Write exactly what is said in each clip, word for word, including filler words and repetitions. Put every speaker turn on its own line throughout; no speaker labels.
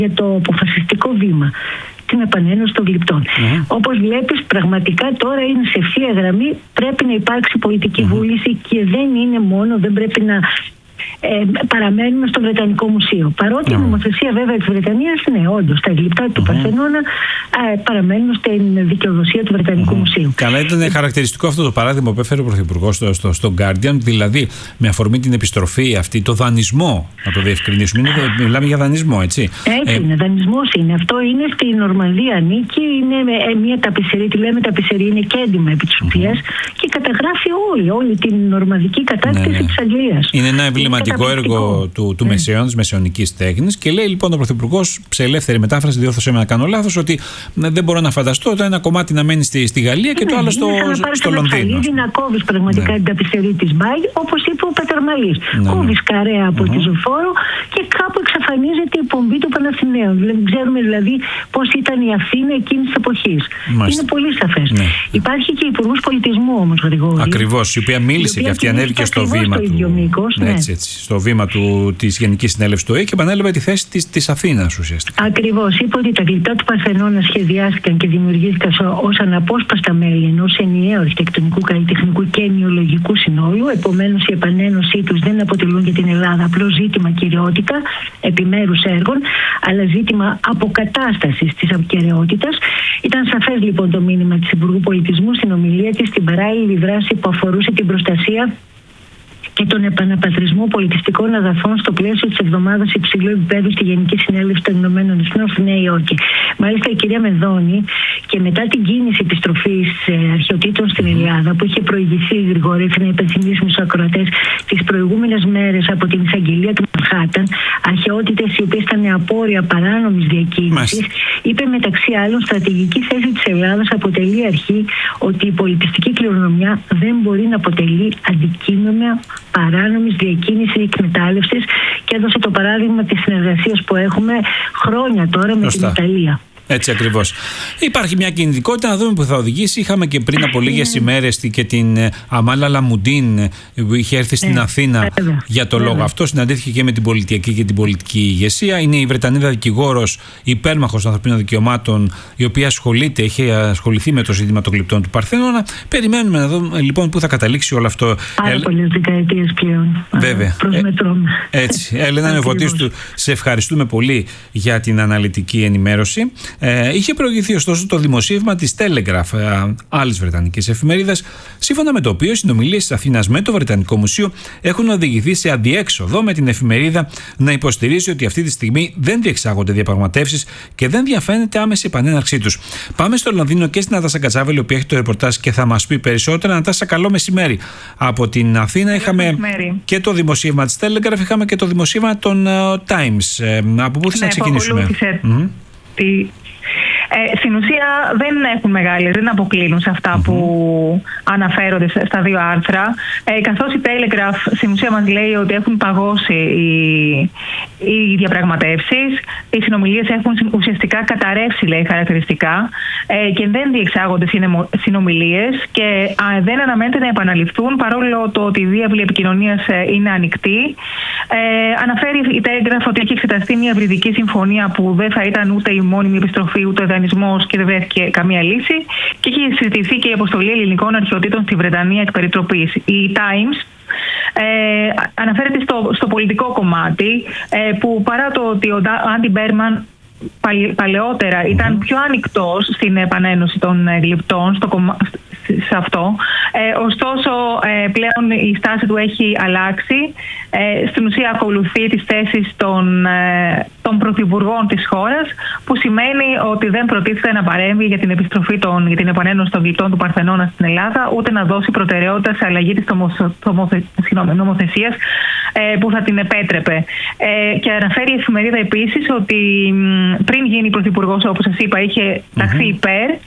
για το αποφασιστικό βήμα, την επανένωση των γλυπτών. Mm. Όπως βλέπεις, πραγματικά τώρα είναι σε ευθεία γραμμή, πρέπει να υπάρξει πολιτική mm. βούληση και δεν είναι μόνο, δεν πρέπει να Ε, παραμένουμε στο Βρετανικό Μουσείο. Παρότι mm. η νομοθεσία βέβαια της Βρετανίας, ναι, όντως, τα γλυπτά του mm. Παρθενώνα ε, παραμένουν στην δικαιοδοσία του Βρετανικού mm. Μουσείου.
Καλά, ήταν ε, χαρακτηριστικό αυτό το παράδειγμα που έφερε ο Πρωθυπουργός στο, στο, στο Guardian, δηλαδή με αφορμή την επιστροφή αυτή, το δανεισμό, να το διευκρινίσουμε. Είναι, μιλάμε για δανεισμό, έτσι.
Έτσι ε, είναι, δανεισμός είναι. Αυτό είναι στη Νορμανδία ανήκει, είναι ε, μια ταπεισερή, τη λέμε ταπεισερή, είναι κέντημα επί της ουσίας mm. και καταγράφει όλη, όλη την νορμανδική κατάκτηση ναι, ναι. της Αγγλίας.
Είναι ένα εμβληματικό έργο του, του mm. Μεσαίων, της μεσαιωνικής τέχνης, και λέει λοιπόν ο Πρωθυπουργός, σε ελεύθερη μετάφραση, διόρθωσε με να κάνω λάθος, ότι δεν μπορώ να φανταστώ το ένα κομμάτι να μένει στη, στη Γαλλία και ναι, το άλλο στο, στο Λονδίνο. Είναι
να κόβεις πραγματικά ναι. την ταπεισερή της Μπάγη, όπως είπε ο Πατερμαλής. Ναι, κόβεις ναι. καρέα από mm-hmm. τη Ζωφόρο και κάπου εξαφανίζεται η πομπή του Παναθηναίου. Δηλαδή, ξέρουμε δηλαδή πώς ήταν η Αθήνα εκείνης της εποχής. Είναι πολύ σαφές. Ναι. Υπάρχει και Υπουργός Πολιτισμού όμως, Γρηγόρη.
Ακριβώς, η οποία μίλησε και αυτή, ανέβηκε στο βήμα του. Μήκος, ναι. έτσι, έτσι, στο βήμα του, της Γενικής Συνέλευσης του ΟΗΕ και επανέλαβε τη θέση της, της Αθήνας ουσιαστικά.
Ακριβώς. Είπε ότι τα γλυπτά του Παρθενώνα σχεδιάστηκαν και δημιουργήθηκαν ως αναπόσπαστα μέλη ενός ενιαίου αρχιτεκτονικού, καλλιτεχνικού και ενοιολογικού συνόλου. Επομένως, η επανένωσή τους δεν αποτελούν για την Ελλάδα απλώς ζήτημα κυριότητα επιμέρους έργων, αλλά ζήτημα αποκατάστασης της ακεραιότητας. Ήταν σαφές λοιπόν το μήνυμα της Υπουργού Πολιτισμού στην ομιλία της στην παράλληλη δράση που αφορούσε την προστασία και τον επαναπατρισμό πολιτιστικών αγαθών στο πλαίσιο της εβδομάδας υψηλού επίπεδου στη Γενική Συνέλευση των Ηνωμένων Εθνών στη Νέα Υόρκη. Μάλιστα, η κυρία Μεδόνη, και μετά την κίνηση επιστροφής ε, αρχαιοτήτων στην Ελλάδα, που είχε προηγηθεί, Γρηγόρη, να υπενθυμίσουμε στους ακροατές, τις προηγούμενες μέρες από την εισαγγελία του Μανχάταν, αρχαιότητες οι οποίες ήταν απόρρια παράνομης διακίνησης, είπε μεταξύ άλλων, στρατηγική θέση της Ελλάδας αποτελεί αρχή ότι η πολιτιστική κληρονομιά δεν μπορεί να αποτελεί αντικείμενο παράνομης διακίνησης ή εκμετάλλευσης, και έδωσε το παράδειγμα της συνεργασίας που έχουμε χρόνια τώρα με Φωστά. την Ιταλία.
Έτσι ακριβώς. Υπάρχει μια κινητικότητα, να δούμε που θα οδηγήσει. Είχαμε και πριν από λίγες ημέρες και την Αμάλα Λαμουντίν που είχε έρθει στην ναι, Αθήνα βέβαια, για το βέβαια. λόγο αυτό. Συναντήθηκε και με την πολιτική και την πολιτική ηγεσία. Είναι η Βρετανίδα δικηγόρος, υπέρμαχος των ανθρωπίνων δικαιωμάτων, η οποία ασχολείται, είχε ασχοληθεί με το ζήτημα των γλυπτών του Παρθενώνα. Περιμένουμε να δούμε λοιπόν πού θα καταλήξει όλο αυτό.
Πάρα Ελ... πολλές δεκαετίες πλέον.
Βέβαια.
Προσμετρούμε.
Έτσι. Έλενα Νεφωτίστου, σε ευχαριστούμε πολύ για την αναλυτική ενημέρωση. Ε, είχε προηγηθεί ωστόσο το δημοσίευμα της Telegraph, ε, άλλης βρετανικής εφημερίδας, σύμφωνα με το οποίο οι συνομιλίες της Αθήνας με το Βρετανικό Μουσείο έχουν οδηγηθεί σε αδιέξοδο, με την εφημερίδα να υποστηρίζει ότι αυτή τη στιγμή δεν διεξάγονται διαπραγματεύσεις και δεν διαφαίνεται άμεση επανέναρξή τους. Πάμε στο Λονδίνο και στην Νατάσα Κατσάβελη, η οποία έχει το ρεπορτάζ και θα μας πει περισσότερα. Νατάσα, καλό μεσημέρι. Από την Αθήνα είχαμε μεσημέρι. και το δημοσίευμα της Telegraph, είχαμε και το δημοσίευμα των uh, Times. Ε, από πού θες ναι, να ξεκινήσουμε?
Mm-hmm. Τη... Ε, στην ουσία δεν έχουν μεγάλες, δεν αποκλίνουν σε αυτά mm-hmm. που αναφέρονται στα δύο άρθρα, ε, καθώς η Telegraph στην ουσία μας λέει ότι έχουν παγώσει οι, οι διαπραγματεύσεις, οι συνομιλίες έχουν ουσιαστικά καταρρεύσει, λέει, χαρακτηριστικά, ε, και δεν διεξάγονται συνομιλίες και α, δεν αναμένεται να επαναληφθούν, παρόλο το ότι η διάβλη επικοινωνίας ε, είναι ανοιχτή. Ε, αναφέρει η Telegraph ότι έχει εξεταστεί μια ευρυδική συμφωνία που δεν θα ήταν ούτε η μόνιμη επιστροφή ούτε ο δανεισμός και δεν βρέθηκε καμία λύση, και έχει συζητηθεί και η αποστολή ελληνικών αρχαιοτήτων στη Βρετανία εκ περιτροπής. Η Times ε, αναφέρεται στο, στο πολιτικό κομμάτι, ε, που παρά το ότι ο Άντι Μπέρμαν παλαιότερα ήταν πιο ανοιχτός στην επανένωση των γλυπτών στο κομμα... σε αυτό. Ε, ωστόσο, ε, πλέον η στάση του έχει αλλάξει. Ε, στην ουσία ακολουθεί τις θέσεις των, ε, των πρωθυπουργών της χώρας, που σημαίνει ότι δεν προτίθεται να παρέμβει για την επιστροφή των, για την επανένωση των γλυπτών του Παρθενώνα στην Ελλάδα, ούτε να δώσει προτεραιότητα σε αλλαγή της νομοθεσίας ε, που θα την επέτρεπε. Ε, και αναφέρει η εφημερίδα επίσης ότι πριν γίνει πρωθυπουργός, όπως σας είπα, είχε ταχθεί mm-hmm. υπέρ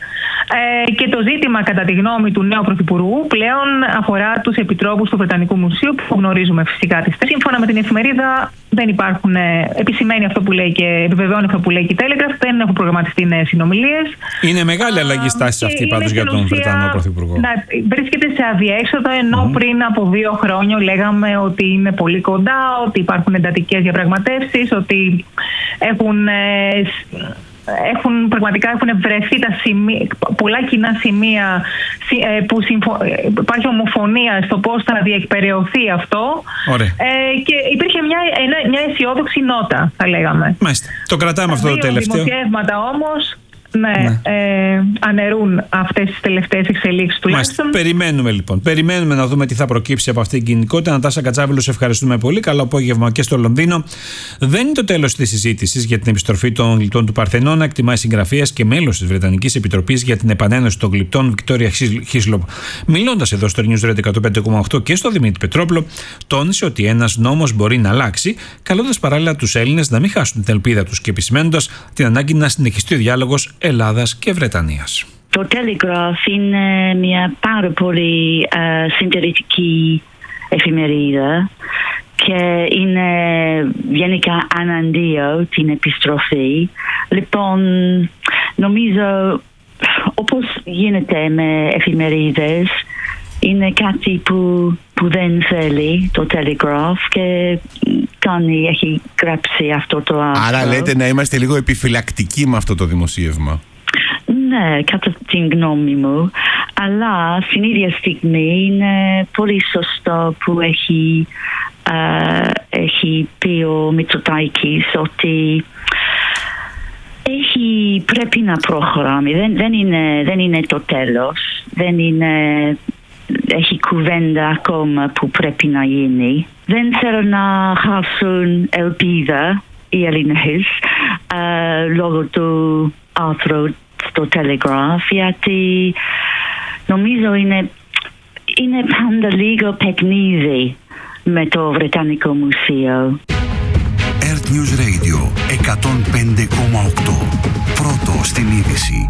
Ε, και το ζήτημα, κατά τη γνώμη του νέου Πρωθυπουργού, πλέον αφορά τους επιτρόπους του Βρετανικού Μουσείου, που γνωρίζουμε φυσικά τις θέσεις. Σύμφωνα με την εφημερίδα, δεν υπάρχουν, επισημαίνει αυτό που λέει και επιβεβαιώνει αυτό που λέει και η Telegraph, δεν έχουν προγραμματιστεί νέες συνομιλίες.
Είναι μεγάλη αλλαγή στάση αυτή πάντως για τον Βρετανό Πρωθυπουργό.
Να βρίσκεται σε αδιέξοδο, ενώ mm. πριν από δύο χρόνια λέγαμε ότι είναι πολύ κοντά, ότι υπάρχουν εντατικές διαπραγματεύσεις, ότι έχουν. Έχουν, πραγματικά έχουν βρεθεί τα σημεία, πολλά κοινά σημεία που συμφω... υπάρχει ομοφωνία στο πώς θα διεκπεραιωθεί αυτό. Ε, και υπήρχε μια, μια αισιόδοξη νότα, θα λέγαμε.
Μάλιστα. Το κρατάμε αυτό το τελευταίο.
Τα δημοσιεύματα όμως ναι, ναι. Ε, αναιρούν αυτές τις τελευταίες εξελίξεις τουλάχιστον.
Περιμένουμε λοιπόν. Περιμένουμε να δούμε τι θα προκύψει από αυτή την κοινικότητα. Νατάσα Κατσάβελου, σε ευχαριστούμε πολύ. Καλό απόγευμα και στο Λονδίνο. Δεν είναι το τέλος της συζήτησης για την επιστροφή των γλυπτών του Παρθενώνα. Εκτιμάει συγγραφέας και μέλος της Βρετανικής Επιτροπής για την Επανένωση των Γλυπτών, Βικτόρια Χίσλοπ. Μιλώντας εδώ στο News Radio εκατόν πέντε κόμμα οκτώ και στο Δημήτρη Πετρόπουλο, τόνισε ότι ένας νόμος μπορεί να αλλάξει, καλώντας παράλληλα τους Έλληνες να μην χάσουν την ελπίδα τους και επισημαίνοντας την ανάγκη να συνεχιστεί ο διάλογος Ελλάδας και Βρετανίας.
Το Telegraph είναι μια πάρα πολύ uh, συντηρητική εφημερίδα και είναι γενικά αναντίο την επιστροφή. Λοιπόν, νομίζω όπως γίνεται με εφημερίδες, είναι κάτι που, που δεν θέλει το Telegraph και κάνει, έχει γράψει αυτό το άρθρο.
Άρα λέτε να είμαστε λίγο επιφυλακτικοί με αυτό το δημοσίευμα.
Ναι, κατά την γνώμη μου. Αλλά στην ίδια στιγμή είναι πολύ σωστό που έχει, uh, έχει πει ο Μητσοτάκης ότι έχει, πρέπει να προχωράμε. Δεν, δεν, είναι, δεν είναι το τέλος. Δεν είναι... Έχει κουβέντα ακόμα που πρέπει να γίνει. Δεν θέλω να χάσουν ελπίδα οι Έλληνες uh, λόγω του άρθρου στο Telegraph, γιατί νομίζω είναι, είναι πάντα λίγο παιχνίδι με το Βρετανικό Μουσείο.
Earth News Radio εκατόν πέντε κόμμα οκτώ. Πρώτο στην είδηση.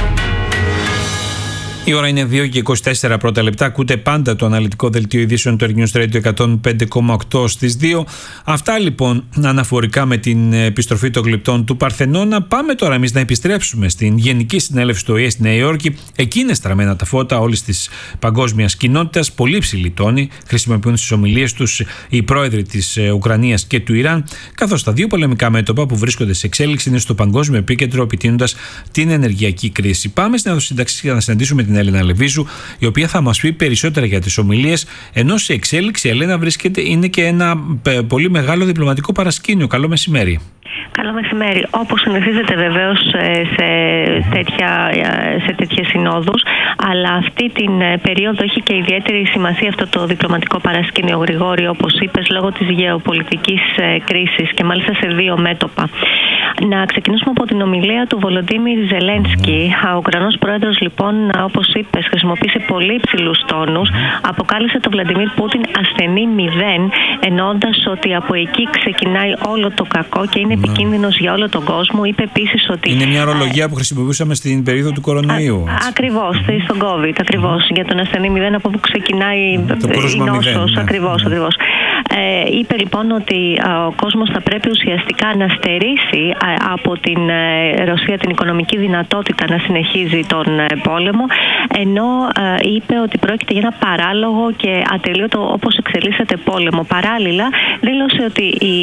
Η ώρα είναι δύο και είκοσι τέσσερα πρώτα λεπτά. Ακούτε πάντα το αναλυτικό δελτίο ειδήσεων του Earth News Radio εκατόν πέντε κόμμα οκτώ στις δύο. Αυτά λοιπόν αναφορικά με την επιστροφή των γλυπτών του Παρθενώνα. Πάμε τώρα εμείς να επιστρέψουμε στην Γενική Συνέλευση του ΟΗΕ στη Νέα Υόρκη. Εκεί είναι στραμμένα τα φώτα όλης της παγκόσμιας κοινότητας. Πολύ ψηλή τόνη χρησιμοποιούν στις ομιλίες τους οι πρόεδροι της Ουκρανίας και του Ιράν. Καθώς τα δύο πολεμικά μέτωπα που βρίσκονται σε εξέλιξη είναι στο παγκόσμιο επίκεντρο, επιτείνοντας την ενεργειακή κρίση. Πάμε στην Αδοσύνταξη για να συναντήσουμε την Έλενα Λεβίζου, η οποία θα μας πει περισσότερα για τις ομιλίες, ενώ σε εξέλιξη, Ελένα, βρίσκεται, είναι και ένα πολύ μεγάλο διπλωματικό παρασκήνιο. Καλό μεσημέρι.
Καλό μεσημέρι. Όπως συνηθίζεται βεβαίως σε, τέτοια, σε τέτοιες συνόδους, αλλά αυτή την περίοδο έχει και ιδιαίτερη σημασία αυτό το διπλωματικό παρασκήνιο, Γρηγόρη, όπως είπες, λόγω της γεωπολιτικής κρίσης και μάλιστα σε δύο μέτωπα. Να ξεκινήσουμε από την ομιλία του Βολοντίμιρ Ζελένσκι. Ο Ουκρανός πρόεδρος, λοιπόν, όπως είπες, χρησιμοποίησε πολύ υψηλούς τόνους. Αποκάλεσε τον Βλαντιμίρ Πούτιν ασθενή μηδέν, εννοώντας ότι από εκεί ξεκινάει όλο το κακό και είναι επικίνδυνος για όλο τον κόσμο. Είπε επίσης ότι.
Είναι μια ορολογία ε, που χρησιμοποιούσαμε στην περίοδο του κορονοϊού.
Ακριβώς, στον COVID, ακριβώς. Mm. Για τον ασθενή μηδέν, από όπου ξεκινάει
mm.
η νόσος.
Ναι.
Ακριβώς, mm. ακριβώς. Ε, είπε λοιπόν ότι α, ο κόσμος θα πρέπει ουσιαστικά να στερήσει α, από την ε, Ρωσία την οικονομική δυνατότητα να συνεχίζει τον ε, πόλεμο, ενώ ε, είπε ότι πρόκειται για ένα παράλογο και ατελείωτο όπως εξελίσσεται πόλεμο. Παράλληλα, δήλωσε ότι η,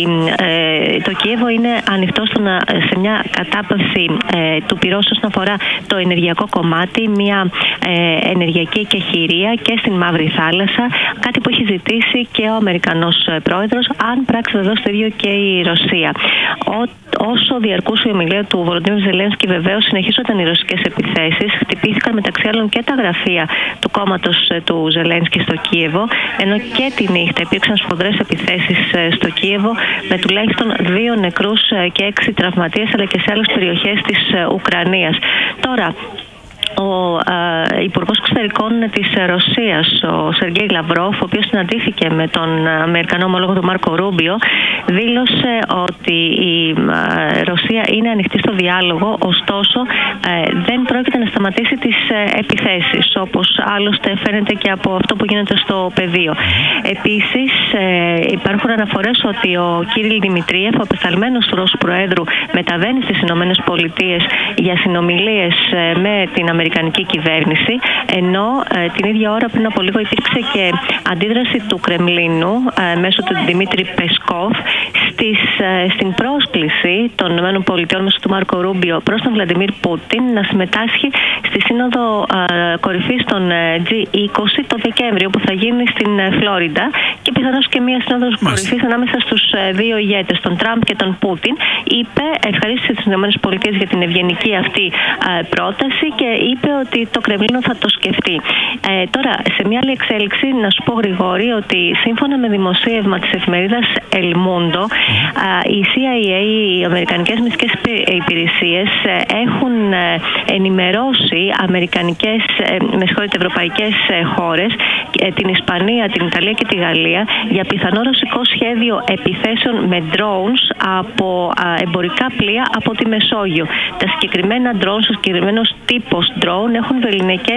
ε, το Κίεβο είναι ανοιχτό στο να, σε μια κατάπαυση ε, του πυρός όσον αφορά το ενεργειακό κομμάτι, μια ε, ενεργειακή εκεχηρία και στην Μαύρη Θάλασσα, κάτι που έχει ζητήσει και ο Αμερικανός πρόεδρος, αν πράξει βεβαίως το ίδιο και η Ρωσία. Ό, όσο διαρκούσε η ομιλία του Βολοντίμιρ Ζελένσκι, βεβαίως συνεχίζονταν οι ρωσικές επιθέσεις. Χτυπήθηκαν μεταξύ άλλων και τα γραφεία του κόμματος του Ζελένσκι στο Κίεβο, ενώ και τη νύχτα υπήρξαν σφοδρές επιθέσεις στο Κίεβο, με τουλάχιστον δύο νεκρούς και έξι τραυματίες, αλλά και σε άλλες περιοχές της Ουκρανίας. Τώρα, ο ε, Υπουργός Εξωτερικών της Ρωσίας, ο Σεργέη Λαυρόφ, ο οποίος συναντήθηκε με τον Αμερικανό ομόλογο του Μάρκο Ρούμπιο, δήλωσε ότι η ε, Ρωσία είναι ανοιχτή στο διάλογο, ωστόσο ε, δεν πρόκειται να σταματήσει τις ε, επιθέσεις, όπως άλλωστε φαίνεται και από αυτό που γίνεται στο πεδίο. Επίσης, ε, υπάρχουν αναφορές ότι ο Κύριλ Δημητρίεφ, ο απεσταλμένος του Ρώσου Προέδρου, μεταβαίνει στις Ηνωμένες Πολιτείες για συνομιλίες ε, με την Αμερικανική κυβέρνηση, ενώ ε, την ίδια ώρα πριν από λίγο υπήρξε και αντίδραση του Κρεμλίνου ε, μέσω του Δημήτρη Πεσκόφ στις, ε, στην πρόσκληση των ΗΠΑ μέσω του Μάρκο Ρούμπιο προς τον Βλαντιμίρ Πούτιν να συμμετάσχει στη Σύνοδο ε, κορυφής των ε, τζι είκοσι το Δεκέμβριο που θα γίνει στην ε, Φλόριντα, και πιθανώς και μια Σύνοδος κορυφής ανάμεσα στους ε, δύο ηγέτες, τον Τραμπ και τον Πούτιν. Είπε, ευχαρίστησε τις ΗΠΑ για την ευγενική αυτή ε, πρόταση και είπε ότι το Κρεμλίνο θα το σκεφτεί. Ε, τώρα, σε μια άλλη εξέλιξη, να σου πω, Γρηγόρη, ότι σύμφωνα με δημοσίευμα της εφημερίδας El Mundo, mm. οι σι άι έι, οι Αμερικανικές Μυστικές Υπηρεσίες, έχουν ενημερώσει αμερικανικές, με συγχωρείτε, ευρωπαϊκές χώρες, την Ισπανία, την Ιταλία και τη Γαλλία, για πιθανό ρωσικό σχέδιο επιθέσεων με drones από εμπορικά πλοία από τη Μεσόγειο. Τα συγκεκριμένα drones, ο συγκεκριμένος τύπος drone, έχουν βεληνικές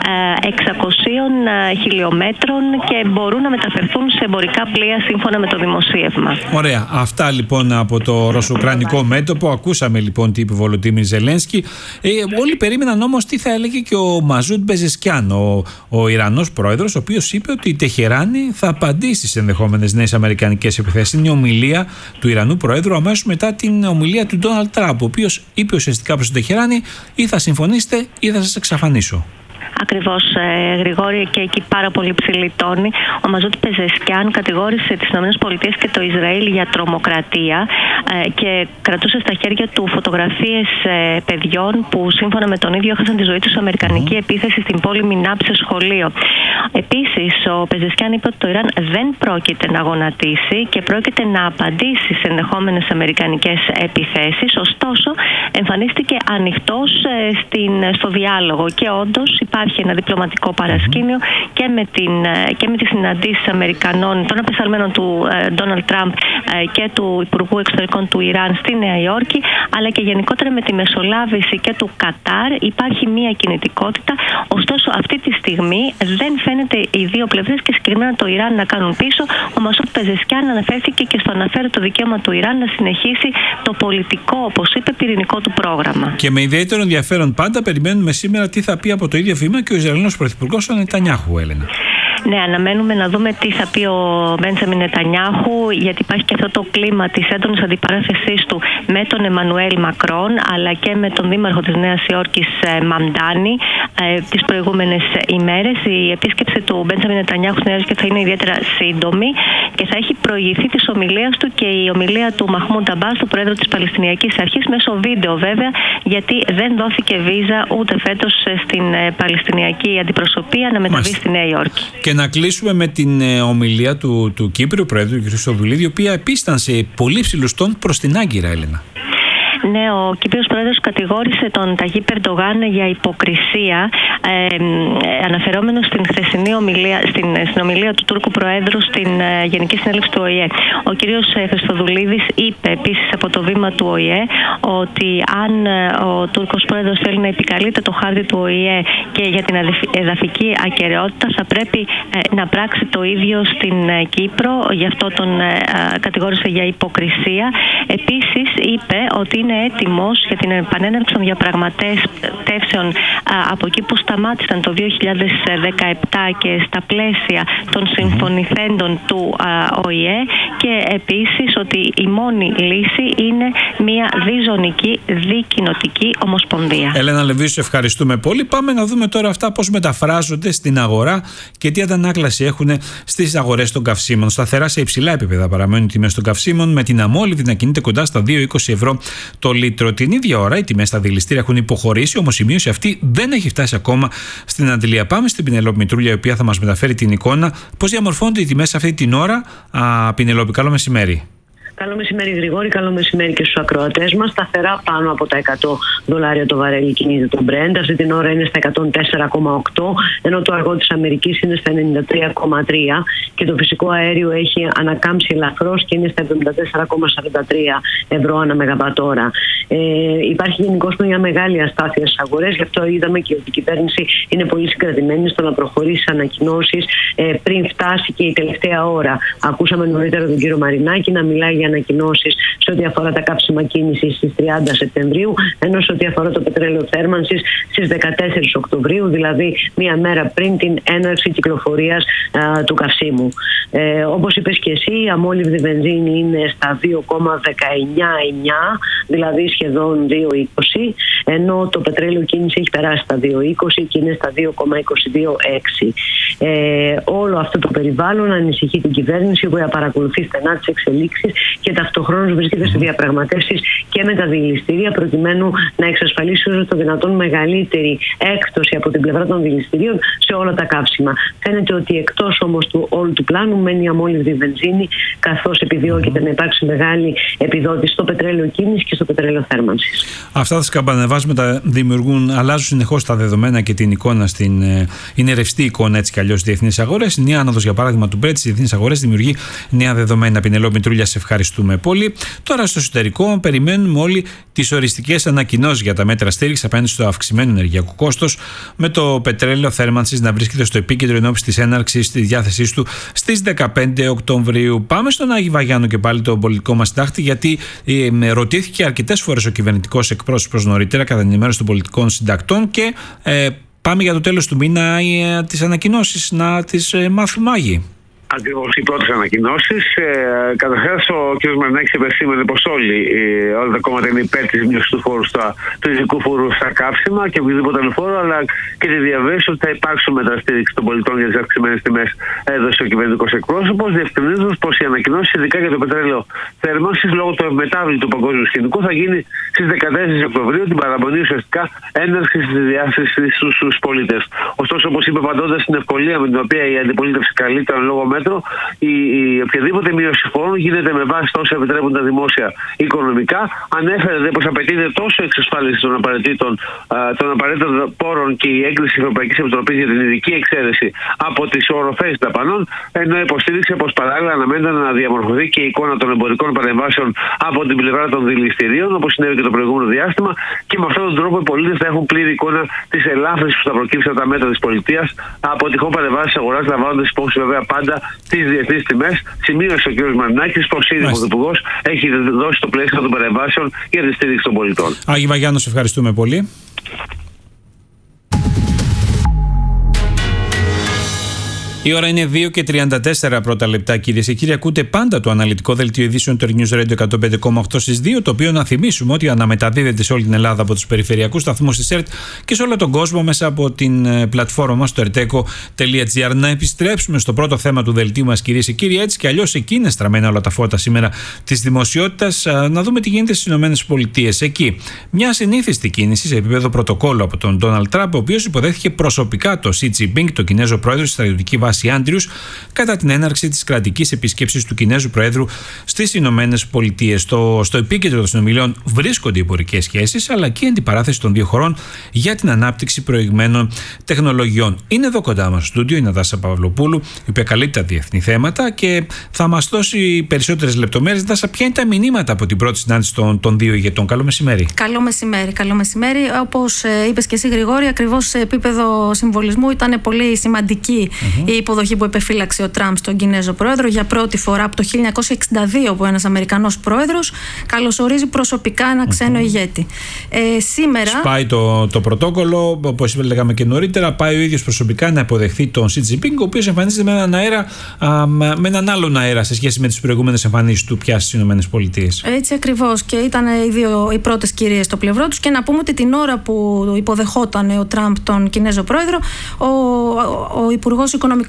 εξακοσίων χιλιόμετρων και μπορούν να μεταφερθούν σε εμπορικά πλοία σύμφωνα με το δημοσίευμα.
Ωραία. Αυτά λοιπόν από το ρωσο-ουκρανικό μέτωπο. Ακούσαμε λοιπόν τι είπε ο Βολοντίμιρ Ζελένσκι. Ε, όλοι περίμεναν όμως τι θα έλεγε και ο Μαζούντ Πεζεσκιάν, ο, ο Ιρανός πρόεδρος, ο οποίος είπε ότι η Τεχεράνη θα απαντήσει στις ενδεχόμενες νέες αμερικανικές επιθέσεις. Είναι η ομιλία του Ιρανού πρόεδρου αμέσως μετά την ομιλία του Ντόναλντ Τραμπ, ο οποίος είπε ουσιαστικά προς την Τεχεράνη: ή θα συμφωνήσετε ή θα σας εξαφανίσω.
Ακριβώς, ε, Γρηγόρη, και εκεί πάρα πολύ ψηλή τόνη. Ο Μαζούντ Πεζεσκιάν κατηγόρησε τις ΗΠΑ και το Ισραήλ για τρομοκρατία ε, και κρατούσε στα χέρια του φωτογραφίες ε, παιδιών που σύμφωνα με τον ίδιο έχασαν τη ζωή τους σε αμερικανική mm. επίθεση στην πόλη Μινάπ σε σχολείο. Επίσης, ο Πεζεσκιάν είπε ότι το Ιράν δεν πρόκειται να γονατίσει και πρόκειται να απαντήσει σε ενδεχόμενες αμερικανικές επιθέσεις. Ωστόσο, εμφανίστηκε ανοιχτός ε, στην, στο διάλογο και όντως υπάρχει ένα διπλωματικό παρασκήνιο mm-hmm. και, με την, και με τις συναντήσεις Αμερικανών, των απεσταλμένων του Ντόναλντ Τραμπ και του Υπουργού Εξωτερικών του Ιράν στη Νέα Υόρκη, αλλά και γενικότερα με τη μεσολάβηση και του Κατάρ υπάρχει μία κινητικότητα. Ωστόσο, αυτή τη στιγμή δεν φαίνεται οι δύο πλευρές και συγκεκριμένα το Ιράν να κάνουν πίσω. Ο Μαζούντ Πεζεσκιάν αναφέρθηκε και στο αναφέρετο δικαίωμα του Ιράν να συνεχίσει το πολιτικό, όπως είπε, πυρηνικό του πρόγραμμα. Και με ιδιαίτερο ενδιαφέρον πάντα περιμένουμε σήμερα τι θα πει από το ίδιο βήμα και ο Ισραηλινός Πρωθυπουργός, ο Νετανιάχου, Έλενα. Ναι, αναμένουμε να δούμε τι θα πει ο Μπέντζαμιν Νετανιάχου, γιατί υπάρχει και αυτό το κλίμα της έντονης αντιπαράθεσής του με τον Εμμανουέλ Μακρόν, αλλά και με τον δήμαρχο της Νέας Υόρκης Μαμντάνη ε, τις προηγούμενες ημέρες. Η επίσκεψη του Μπέντζαμιν Νετανιάχου στη Νέα Υόρκη θα είναι ιδιαίτερα σύντομη και θα έχει προηγηθεί της ομιλίας του και η ομιλία του Μαχμούντ Αμπάς, του Πρόεδρου της Παλαιστινιακής Αρχής, μέσω βίντεο βέβαια, γιατί δεν δόθηκε βίζα ούτε φέτος στην Παλαιστινιακή αντιπροσωπεία να μεταβεί στη Νέα Υόρκη.
Και να κλείσουμε με την ε, ομιλία του, του Κύπριου Πρόεδρου, κ. Χριστοδουλίδη, η οποία επίσης ήταν σε πολύ ψηλούς τόνους προς την Άγκυρα, Έλενα.
Ναι, ο Κύπριος Πρόεδρος κατηγόρησε τον Ταγίπ Ερντογάν για υποκρισία, ε, αναφερόμενο στην χθεσινή ομιλία, στην, στην ομιλία του Τούρκου Προέδρου στην ε, Γενική Συνέλευση του Ο Η Ε. Ο κύριος Χριστοδουλίδης είπε επίσης από το βήμα του Ο Η Ε ότι αν ε, ο Τούρκος Πρόεδρος θέλει να επικαλείται το χάρτη του Ο Η Ε και για την εδαφική ακεραιότητα, θα πρέπει ε, να πράξει το ίδιο στην ε, Κύπρο. Γι' αυτό τον ε, κατηγόρησε για υποκρισία. Επίσης είπε ότι είναι έτοιμος για την επανέναρξη των διαπραγματεύσεων από εκεί που σταμάτησαν το δύο χιλιάδες δεκαεπτά και στα πλαίσια των συμφωνηθέντων του Ο Η Ε, και επίσης ότι η μόνη λύση είναι μια διζωνική δικοινοτική ομοσπονδία.
Έλενα Λεβίου, σε ευχαριστούμε πολύ. Πάμε να δούμε τώρα αυτά πώς μεταφράζονται στην αγορά και τι αντανάκλαση έχουν στις αγορές των καυσίμων. Σταθερά σε υψηλά επίπεδα παραμένουν οι τιμές των καυσίμων, με την αμόλυβη να κινείται κοντά στα δύο κόμμα είκοσι ευρώ το λίτρο. Την ίδια ώρα οι τιμές στα δηληστήρια έχουν υποχωρήσει, όμως η μείωση αυτή δεν έχει φτάσει ακόμα στην αντιλία. Πάμε στην Πινελόπη Μητρούλια, η οποία θα μας μεταφέρει την εικόνα πώς διαμορφώνονται οι τιμές αυτή την ώρα. Α, Πινελόπη, καλό μεσημέρι.
Καλό μεσημέρι Γρηγόρη, καλό μεσημέρι και στους ακροατές μας. Σταθερά πάνω από τα εκατό δολάρια το βαρέλι κινείται το Brent. Αυτή την ώρα είναι στα εκατόν τέσσερα κόμμα οκτώ, ενώ το αργό της Αμερικής είναι στα ενενήντα τρία κόμμα τρία και το φυσικό αέριο έχει ανακάμψει ελαφρώς και είναι στα εβδομήντα τέσσερα κόμμα σαράντα τρία ευρώ ανά μεγαβατόρα. Ε, υπάρχει γενικώς μια μεγάλη αστάθεια στις αγορές, γι' αυτό είδαμε και ότι η κυβέρνηση είναι πολύ συγκρατημένη στο να προχωρήσει σε ανακοινώσεις ε, πριν φτάσει και η τελευταία ώρα. Ακούσαμε νωρίτερα τον κύριο Μαρινάκη να μιλάει για ανακοινώσεις σε ό,τι αφορά τα καύσιμα κίνησης στις τριάντα Σεπτεμβρίου, ενώ σε ό,τι αφορά το πετρέλαιο θέρμανσης στις δεκατέσσερις Οκτωβρίου, δηλαδή μία μέρα πριν την έναρξη κυκλοφορίας α, του καυσίμου. Ε, όπως είπες και εσύ, η αμόλυβδη βενζίνη είναι στα δύο κόμμα δεκαεννιά εννιά, δηλαδή σχεδόν δύο είκοσι, ενώ το πετρέλαιο κίνηση έχει περάσει στα δύο είκοσι και είναι στα δύο κόμμα είκοσι δύο έξι. Ε, όλο αυτό το περιβάλλον ανησυχεί την κυβέρνηση, που παρακολουθεί στενά τις εξελίξεις και ταυτοχρόνως βρίσκεται σε διαπραγματεύσεις και με τα δηληστήρια, προκειμένου να εξασφαλίσει όσο το δυνατόν μεγαλύτερη έκπτωση από την πλευρά των δηληστηρίων σε όλα τα καύσιμα. Φαίνεται ότι εκτός όμως του όλου του πλάνου μένει η αμόλυβδη βενζίνη, καθώς επιδιώκεται να υπάρξει μεγάλη επιδότηση στο πετρέλαιο κίνηση και στο πετρέλαιο θέρμανσης.
Αυτά τα σκαμπανεβάσματα δημιουργούν, αλλάζουν συνεχώς τα δεδομένα και την εικόνα στην. Είναι ρευστή εικόνα έτσι κι αλλιώς στις διεθνείς αγορές. Η νέα άνοδος, για παράδειγμα, του Brent στις διεθνείς αγορές δημιουργεί νέα δεδομένα. Πινελό Μητρούλια, σε ευχαριστούμε πολύ. Τώρα στο εσωτερικό, περιμένουμε όλοι τις οριστικές ανακοινώσεις για τα μέτρα στήριξης απέναντι στο αυξημένο ενεργειακό κόστος, με το πετρέλαιο θέρμανσης να βρίσκεται στο επίκεντρο εν ώψη της έναρξης της διάθεσής του στις δεκαπέντε Οκτωβρίου. Πάμε στον Άγη Βαγιάννο και πάλι τον πολιτικό μας συντάκτη, γιατί ε, ρωτήθηκε αρκετές φορές ο κυβερνητικός εκπρόσωπος νωρίτερα κατά την ενημέρωση των πολιτικών συντακτών και ε, πάμε για το τέλος του μήνα ε, τις ανακοινώσεις να τις ε, μάθουμε, Άγιοι.
Ακριβώς οι πρώτες ανακοινώσεις. Ε, Καταρχάς, ο κ. Μαρινάκης επεσήμανε πως όλοι, ε, όλα τα κόμματα είναι υπέρ της μείωσης του φόρου στα, του ειδικού φόρου στα καύσιμα και οποιοδήποτε άλλο φόρο, αλλά και τη διαβέβαιωση ότι θα υπάρξουν μέτρα στήριξη των πολιτών για τις αυξημένες τιμές, έδωσε ο κυβερνητικός εκπρόσωπος, διευκρινίζοντας πως οι ανακοινώσεις, ειδικά για το πετρέλαιο θέρμανσης, λόγω του ευμετάβλητου παγκόσμιου σκηνικού, θα γίνει στις δεκατέσσερις Οκτωβρίου, την παραμονή ουσιαστικά έναρξης της διάθεσης στους πολίτες. Ωστόσο, όπως είπε, απαντώντας στην ευκολία με την οποία η αντιπολίτευση καλεί τον λόγο μέτρο, η, η οποιαδήποτε μείωση φόρων γίνεται με βάση τα όσα επιτρέπουν τα δημόσια οικονομικά. Ανέφερε πως απαιτείται τόσο η εξασφάλιση των απαραίτητων, των απαραίτητων πόρων και η έγκριση της Ευρωπαϊκής Επιτροπής για την ειδική εξαίρεση από τις οροφές δαπανών, ενώ υποστήριξε πως παράλληλα αναμένεται να διαμορφωθεί και η εικόνα των εμπορικών παρεμβάσεων από την πλευρά των δηληστηρίων, όπως συνέβη και το προηγούμενο διάστημα, και με αυτόν τον τρόπο οι πολίτες θα έχουν πλήρη εικόνα της ελάφρυνσης που θα προκύψει από τα μέτρα της πολιτείας από τυχόν παρεμβάσεις της αγοράς, λαμβάνοντας υπόψη βέβαια πάντα τις διεθνείς τιμές. Σημείωσε ο κ. Μαρινάκης πως ήδη ο Πρωθυπουργός έχει δώσει το πλαίσιο των παρεμβάσεων για τη στήριξη των πολιτών.
Άγη Βαγιάννο, σε ευχαριστούμε πολύ. Η ώρα είναι δύο και τριάντα τέσσερα πρώτα λεπτά, κυρίες και κύριοι. Ακούτε πάντα το αναλυτικό δελτίο ειδήσεων του News Radio εκατόν πέντε κόμμα οκτώ στις δύο, το οποίο να θυμίσουμε ότι αναμεταδίδεται σε όλη την Ελλάδα από τους περιφερειακούς σταθμούς της ΕΡΤ και σε όλο τον κόσμο μέσα από την πλατφόρμα μας, το ερτέκο τελεία τζι άρ. Να επιστρέψουμε στο πρώτο θέμα του δελτίου μας, κυρίες και κύριοι. Έτσι κι αλλιώς εκεί είναι στραμμένα όλα τα φώτα σήμερα της δημοσιότητας. Να δούμε τι γίνεται στις ΗΠΑ. Εκεί, μια συνήθιστη κίνηση σε επίπεδο πρωτοκόλλου από τον Ντόναλντ Τραμπ, ο οποίος υποδέχθηκε προσωπικά το Σι Τζινπίνγκ, τον Κινέζο πρόεδρο, στη στρατιωτική βάση Άντριους, κατά την έναρξη της κρατικής επίσκεψης του Κινέζου Προέδρου στις Ηνωμένες Πολιτείες. Στο, στο επίκεντρο των συνομιλιών βρίσκονται οι εμπορικές σχέσεις, αλλά και η αντιπαράθεση των δύο χωρών για την ανάπτυξη προηγμένων τεχνολογιών. Είναι εδώ κοντά μας στο στούντιο η Νατάσα Παυλοπούλου, η οποία καλύπτει τα διεθνή θέματα και θα μας δώσει περισσότερες λεπτομέρειες. Νατάσα, ποια είναι τα μηνύματα από την πρώτη συνάντηση των, των δύο ηγετών? Καλό μεσημέρι.
Καλό μεσημέρι, καλό μεσημέρι. Όπως ε, είπες και εσύ, Γρηγόρη, ακριβώς σε επίπεδο συμβολισμού ήταν πολύ σημαντική mm-hmm. η υποδοχή που επεφύλαξε ο Τραμπ στον Κινέζο πρόεδρο. Για πρώτη φορά από το χίλια εννιακόσια εξήντα δύο που ένας Αμερικανός πρόεδρος καλωσορίζει προσωπικά ένα ξένο mm-hmm. ηγέτη. Ε, σήμερα...
Σπάει το, το πρωτόκολλο, όπως λέγαμε και νωρίτερα, πάει ο ίδιος προσωπικά να υποδεχθεί τον Σι Τζινπίνγκ, ο οποίος εμφανίζεται με έναν αέρα, α, με έναν άλλον αέρα σε σχέση με τις προηγούμενες εμφανίσεις του πια στις ΗΠΑ.
Έτσι ακριβώς, και ήταν οι, δύο, οι πρώτες κυρίες στο πλευρό τους. Και να πούμε ότι την ώρα που υποδεχόταν ο Τραμπ τον Κινέζο πρόεδρο, ο, ο, ο Υπουργός Οικονομικών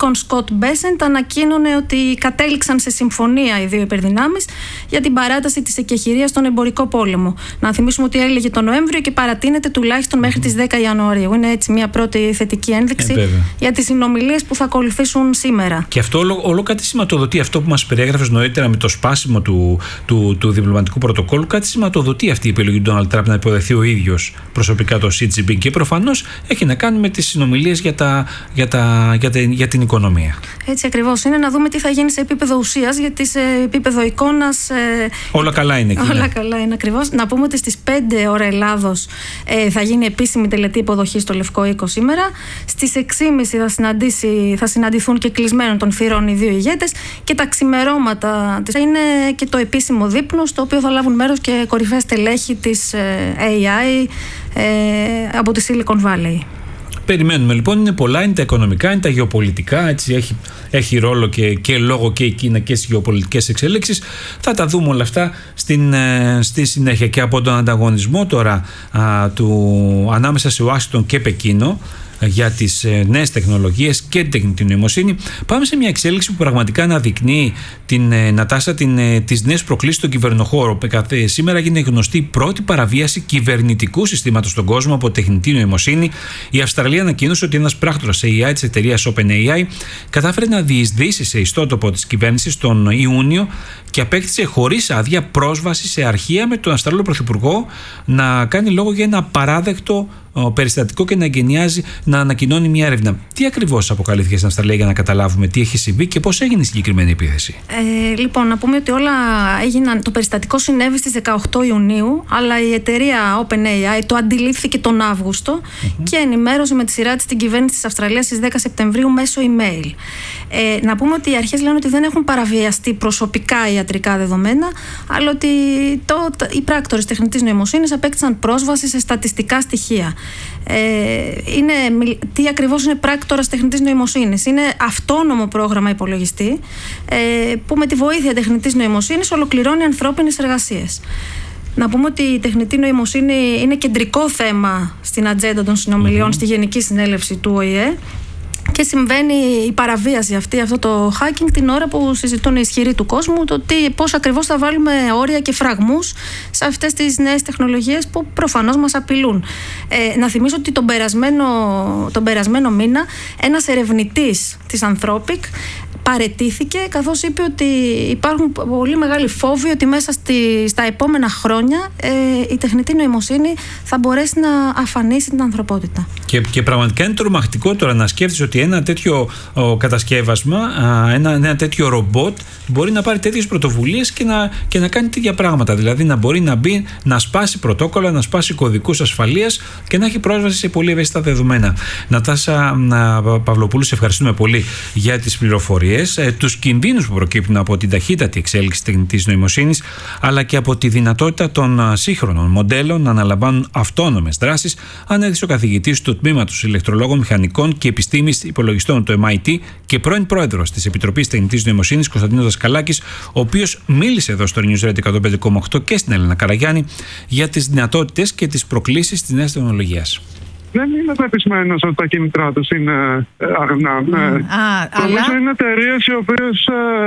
Στρατηγικών Σκοτ Μπέσεντ ανακοίνωνε ότι κατέληξαν σε συμφωνία οι δύο υπερδυνάμεις για την παράταση της εκεχηρίας στον εμπορικό πόλεμο. Να θυμίσουμε ότι έλεγε τον Νοέμβριο και παρατείνεται τουλάχιστον μέχρι τις δέκα Ιανουαρίου. Είναι έτσι μια πρώτη θετική ένδειξη ε, για τις συνομιλίες που θα ακολουθήσουν σήμερα.
Και αυτό όλο, όλο κάτι σηματοδοτεί αυτό που μας περιέγραφες νωρίτερα με το σπάσιμο του, του, του διπλωματικού πρωτοκόλλου. Κάτι σηματοδοτεί αυτή η επιλογή του Ντόναλντ Τραμπ να υποδεχθεί ο ίδιος προσωπικά το Σι Τζινπίνγκ και προφανώς έχει να κάνει με τις συνομιλίες για, τα, για, τα, για, τα, για την οικονομία.
Έτσι ακριβώς είναι, να δούμε τι θα γίνει σε επίπεδο ουσίας, γιατί σε επίπεδο εικόνας ε,
όλα καλά είναι εκεί.
Όλα
ναι.
καλά είναι ακριβώς. Να πούμε ότι στις πέντε ώρα Ελλάδος ε, θα γίνει επίσημη τελετή υποδοχή στο Λευκό Οίκο σήμερα. Στις έξι και μισή θα, θα συναντηθούν και κλεισμένων των θυρών οι δύο ηγέτες και τα ξημερώματα θα είναι και το επίσημο δείπνο στο οποίο θα λάβουν μέρος και κορυφαία στελέχη της έι άι ε, από τη Silicon Valley.
Περιμένουμε λοιπόν, είναι πολλά, είναι τα οικονομικά, είναι τα γεωπολιτικά, έτσι έχει, έχει ρόλο και, και λόγο και η Κίνα και στις γεωπολιτικές εξελίξεις. Θα τα δούμε όλα αυτά στην, στη συνέχεια. Και από τον ανταγωνισμό τώρα α, του, ανάμεσα σε Ουάσιγκτον και Πεκίνο για τις νέες τεχνολογίες και την τεχνητή νοημοσύνη, πάμε σε μια εξέλιξη που πραγματικά αναδεικνύει την Νατάσα την, τις νέες προκλήσεις στον κυβερνοχώρο. Σήμερα γίνεται γνωστή η πρώτη παραβίαση κυβερνητικού συστήματος στον κόσμο από τεχνητή νοημοσύνη. Η Αυστραλία ανακοίνωσε ότι ένας πράκτορας έι άι της εταιρείας OpenAI κατάφερε να διεισδύσει σε ιστότοπο της κυβέρνησης τον Ιούνιο και απέκτησε χωρίς άδεια πρόσβαση σε αρχεία, με τον Αυστραλό Πρωθυπουργό να κάνει λόγο για ένα απαράδεκτο περιστατικό και να εγκαινιάζει, να ανακοινώνει μια έρευνα. Τι ακριβώς αποκαλύφθηκε στην Αυστραλία για να καταλάβουμε τι έχει συμβεί και πώς έγινε η συγκεκριμένη επίθεση?
Ε, λοιπόν, να πούμε ότι όλα έγιναν. Το περιστατικό συνέβη στις δεκαοκτώ Ιουνίου, αλλά η εταιρεία OpenAI το αντιλήφθηκε τον Αύγουστο mm-hmm. και ενημέρωσε με τη σειρά της την κυβέρνηση της Αυστραλίας στις δέκα Σεπτεμβρίου μέσω email. Ε, να πούμε ότι οι αρχές λένε ότι δεν έχουν παραβιαστεί προσωπικά ιατρικά δεδομένα, αλλά ότι το, το, οι πράκτορες τεχνητής νοημοσύνης απέκτησαν πρόσβαση σε στατιστικά στοιχεία. Ε, είναι, τι ακριβώς είναι πράκτορας τεχνητής νοημοσύνης? Είναι αυτόνομο πρόγραμμα υπολογιστή ε, που με τη βοήθεια τεχνητής νοημοσύνης ολοκληρώνει ανθρώπινες εργασίες. Να πούμε ότι η τεχνητή νοημοσύνη είναι κεντρικό θέμα στην ατζέντα των συνομιλιών mm-hmm. στη Γενική Συνέλευση του Ο Η Ε. Και συμβαίνει η παραβίαση αυτή, αυτό το hacking, την ώρα που συζητούν οι ισχυροί του κόσμου το τι, πώς ακριβώς θα βάλουμε όρια και φραγμούς σε αυτές τις νέες τεχνολογίες που προφανώς μας απειλούν. Ε, να θυμίσω ότι τον περασμένο, τον περασμένο μήνα ένας ερευνητής της Anthropic παραιτήθηκε, καθώς είπε ότι υπάρχουν πολύ μεγάλοι φόβοι ότι μέσα στη, στα επόμενα χρόνια ε, η τεχνητή νοημοσύνη θα μπορέσει να αφανίσει την ανθρωπότητα.
Και, και πραγματικά είναι τρομακτικό τώρα να σκέφτεσαι ότι ένα τέτοιο ο, κατασκεύασμα, α, ένα, ένα τέτοιο ρομπότ μπορεί να πάρει τέτοιες πρωτοβουλίες και να, και να κάνει τέτοια πράγματα. Δηλαδή να μπορεί να μπει, να σπάσει πρωτόκολλα, να σπάσει κωδικούς ασφαλείας και να έχει πρόσβαση σε πολύ ευαίσθητα δεδομένα. Νατάσα Παυλοπούλου, σε ευχαριστούμε πολύ για τις πληροφορίες. Τους κινδύνους που προκύπτουν από την ταχύτατη εξέλιξη τεχνητής νοημοσύνης, αλλά και από τη δυνατότητα των σύγχρονων μοντέλων να αναλαμβάνουν αυτόνομες δράσεις, ανέδειξε ο καθηγητής του Τμήματος Ηλεκτρολόγων Μηχανικών και Επιστήμης Υπολογιστών του Εμ Άι Τι και πρώην πρόεδρος της Επιτροπής Τεχνητής Νοημοσύνης, Κωνσταντίνος Δασκαλάκης, ο οποίος μίλησε εδώ στο News Radio εκατόν πέντε κόμμα οκτώ και στην Έλενα Καραγιάννη για τις δυνατότητες και τις προκλήσεις της νέας τεχνολογίας.
Δεν είμαι πεπισμένος ότι τα κίνητρά τους είναι αγνά. Mm. Ναι. Νομίζω αλλά... είναι εταιρείες οι οποίες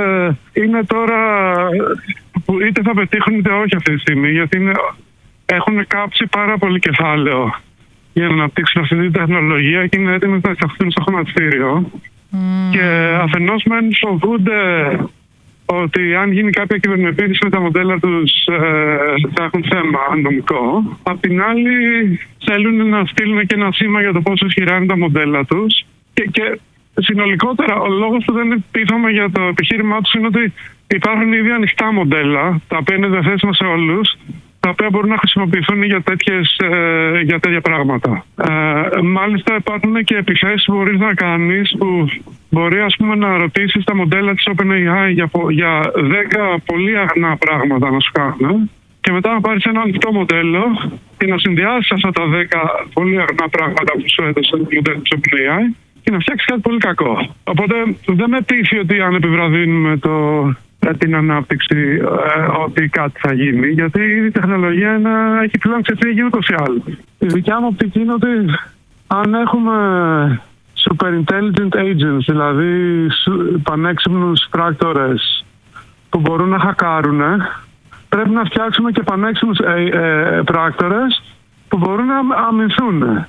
ε, είναι τώρα που είτε θα πετύχουν είτε όχι αυτή τη στιγμή, γιατί είναι, έχουν κάψει πάρα πολύ κεφάλαιο για να αναπτύξουν αυτή την τεχνολογία και είναι έτοιμοι να εισαχθούν στο χρηματιστήριο. Mm. Και αφενός μεν φοβούνται ότι αν γίνει κάποια κυβερνοεπίθεση με τα μοντέλα τους ε, θα έχουν θέμα νομικό. Απ' την άλλη θέλουν να στείλουν και ένα σήμα για το πόσο ισχυρά είναι τα μοντέλα τους. Και, και συνολικότερα ο λόγος που δεν πείθαμε για το επιχείρημά τους είναι ότι υπάρχουν ήδη ανοιχτά μοντέλα, τα οποία είναι διαθέσιμα σε όλους, τα οποία μπορούν να χρησιμοποιηθούν για, τέτοιες, ε, για τέτοια πράγματα. Ε, μάλιστα υπάρχουν και επιθέσεις που μπορείς να κάνεις που μπορεί ας πούμε να ρωτήσεις τα μοντέλα της OpenAI για, για δέκα πολύ αγνά πράγματα να σου κάνουν και μετά να πάρεις ένα ανοιχτό μοντέλο και να συνδυάσεις αυτά τα δέκα πολύ αγνά πράγματα που σου έδωσε το μοντέλο της OpenAI και να φτιάξεις κάτι πολύ κακό. Οπότε δεν με πείθει ότι αν επιβραδύνουμε το... την ανάπτυξη ε, ότι κάτι θα γίνει, γιατί η τεχνολογία είναι, έχει πλέον ξεφύγει ούτως ή άλλως. Η δικιά μου οπτική είναι ότι αν έχουμε super intelligent agents, δηλαδή πανέξυπνους πράκτορες που μπορούν να χακάρουν. Πρέπει να φτιάξουμε και πανέξυπνους ε, ε, πράκτορες που μπορούν να αμυνθούν.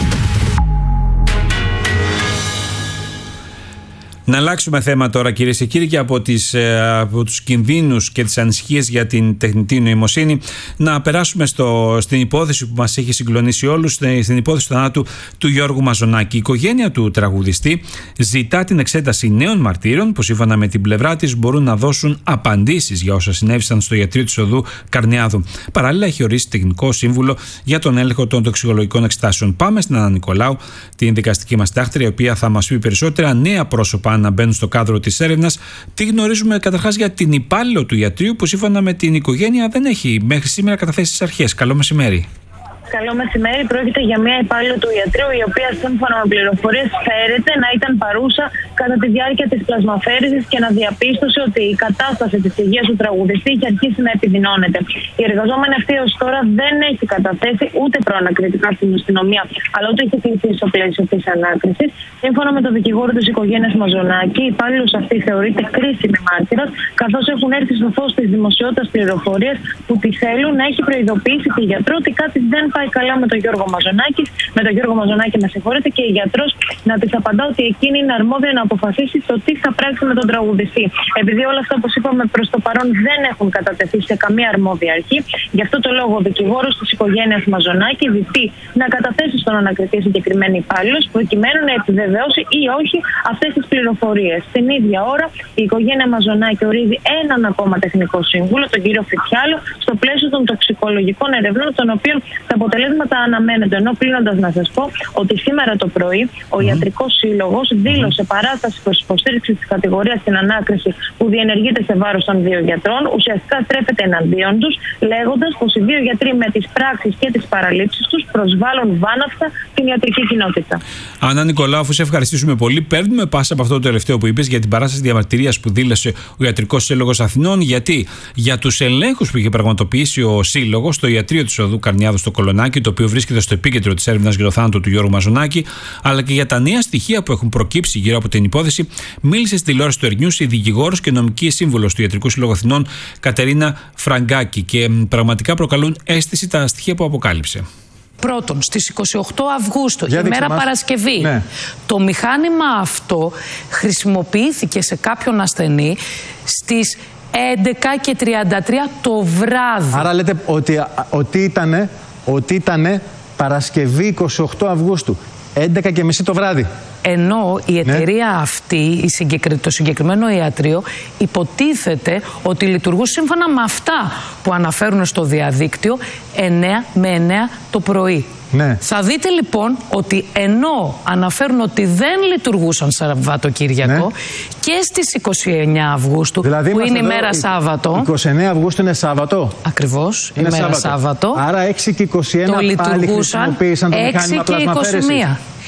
Να αλλάξουμε θέμα τώρα, κυρίες και κύριοι, και από, τις, από τους κινδύνους και τις ανησυχίες για την τεχνητή νοημοσύνη να περάσουμε στο, στην υπόθεση που μας έχει συγκλονίσει όλους, στην υπόθεση του θανάτου του Γιώργου Μαζονάκη. Η οικογένεια του τραγουδιστή ζητά την εξέταση νέων μαρτύρων που σύμφωνα με την πλευρά της μπορούν να δώσουν απαντήσεις για όσα συνέβησαν στο ιατρείο της οδού Καρνιάδου. Παράλληλα, έχει ορίσει τεχνικό σύμβουλο για τον έλεγχο των τοξικολογικών εξετάσεων. Πάμε στην Άννα Νικολάου, την δικαστική μας τάχτρια, η οποία θα μας πει περισσότερα. Νέα πρόσωπα να μπαίνουν στο κάδρο της έρευνας. Τι γνωρίζουμε καταρχάς για την υπάλληλο του ιατρείου που σύμφωνα με την οικογένεια δεν έχει μέχρι σήμερα καταθέσει τις αρχές. Καλό μεσημέρι.
Καλό μεσημέρι. Πρόκειται για μια υπάλληλο του ιατρείου, η οποία σύμφωνα με πληροφορίες φέρεται να ήταν παρούσα κατά τη διάρκεια της πλασμαφέρησης και να διαπίστωσε ότι η κατάσταση της υγείας του τραγουδιστή είχε αρχίσει να επιδεινώνεται. Η εργαζόμενη αυτή ως τώρα δεν έχει καταθέσει ούτε προανακριτικά στην αστυνομία, αλλά ούτε έχει κληθεί στο πλαίσιο της ανάκρισης. Σύμφωνα με τον δικηγόρο της οικογένειας Μαζονάκη, η υπάλληλος αυτή θεωρείται κρίσιμη μάρτυρας, καθώς έχουν έρθει στο φως της δημοσιότητας πληροφορίες που τη θέλουν να έχει προειδοποιήσει τη γιατρό ότι κάτι δεν πάει καλά με τον Γιώργο Μαζονάκη, με τον Γιώργο Μαζονάκη, με συγχωρείτε, και η γιατρός να της απαντά ότι εκείνη είναι αρμόδια να αποφασίσει το τι θα πράξει με τον τραγουδιστή. Επειδή όλα αυτά, όπως είπαμε, προς το παρόν δεν έχουν κατατεθεί σε καμία αρμόδια αρχή, γι' αυτό το λόγο ο δικηγόρος της οικογένειας Μαζονάκη ζητεί να καταθέσει στον ανακριτή συγκεκριμένη υπάλληλος, προκειμένου να επιβεβαιώσει ή όχι αυτές τις πληροφορίες. Στην ίδια ώρα, η οικογένεια Μαζονάκη ορίζει έναν ακόμα τεχνικό σύμβουλο, τον κύριο Φιτσιάλο, στο πλαίσιο των τοξικολογικών ερευνών, των οποίων τα αποτελέσματα αναμένονται. Ενώ κλείνοντας να σας πω ότι σήμερα το πρωί ο mm. Ιατρικός Σύλλογος δήλωσε παράσταση προς υποστήριξη της κατηγορίας στην ανάκριση που διενεργείται σε βάρος των δύο γιατρών. Ουσιαστικά στρέφεται εναντίον τους, λέγοντας πως οι δύο γιατροί με τις πράξεις και τις παραλήψεις τους προσβάλλουν βάναυστα την ιατρική κοινότητα.
Άννα Νικολάου, αφού σε ευχαριστήσουμε πολύ, παίρνουμε πάσα από αυτό το τελευταίο που είπες για την παράσταση διαμαρτυρίας που δήλωσε ο Ιατρικός Σύλλογος Αθηνών, γιατί για τους ελέγχους που είχε πραγματοποιήσει ο Σύλλογος στο ιατρείο της οδού Καρνιάδου στο Κολονάκι, το οποίο βρίσκεται στο επίκεντρο της έρευνας για το θάνατο του Γιώργου Μαζονάκη, αλλά και για τα νέα στοιχεία που έχουν προκύψει γύρω από την υπόθεση, μίλησε στη τηλεόραση του Ερνιούς η δικηγόρος και νομική σύμβουλος του Ιατρικού Συλλόγου Αθηνών, Κατερίνα Φραγκάκη, και πραγματικά προκαλούν αίσθηση τα στοιχεία που αποκάλυψε.
Πρώτον, στις είκοσι οκτώ Αυγούστου,
Για
ημέρα
μας.
Παρασκευή, ναι. το μηχάνημα αυτό χρησιμοποιήθηκε σε κάποιον ασθενή στις έντεκα και τριάντα τρία το βράδυ.
Άρα λέτε ότι, ότι ήτανε, ότι ήτανε Παρασκευή είκοσι οκτώ Αυγούστου, έντεκα και μισή το βράδυ.
Ενώ η εταιρεία
ναι.
αυτή, η συγκεκρι... το συγκεκριμένο ιατρείο, υποτίθεται ότι λειτουργούν σύμφωνα με αυτά που αναφέρουν στο διαδίκτυο εννέα με εννέα το πρωί.
Ναι.
Θα δείτε λοιπόν ότι ενώ αναφέρουν ότι δεν λειτουργούσαν Σαββατοκύριακο, ναι. και στις είκοσι εννέα Αυγούστου, δηλαδή που είναι ημέρα Σάββατο.
είκοσι εννέα Αυγούστου είναι Σάββατο.
Ακριβώς, είναι ημέρα Σάββατο. Σάββατο.
Άρα έξι και είκοσι ένα πάλι χρησιμοποίησαν το μηχάνημα πλασμαφέρεσης.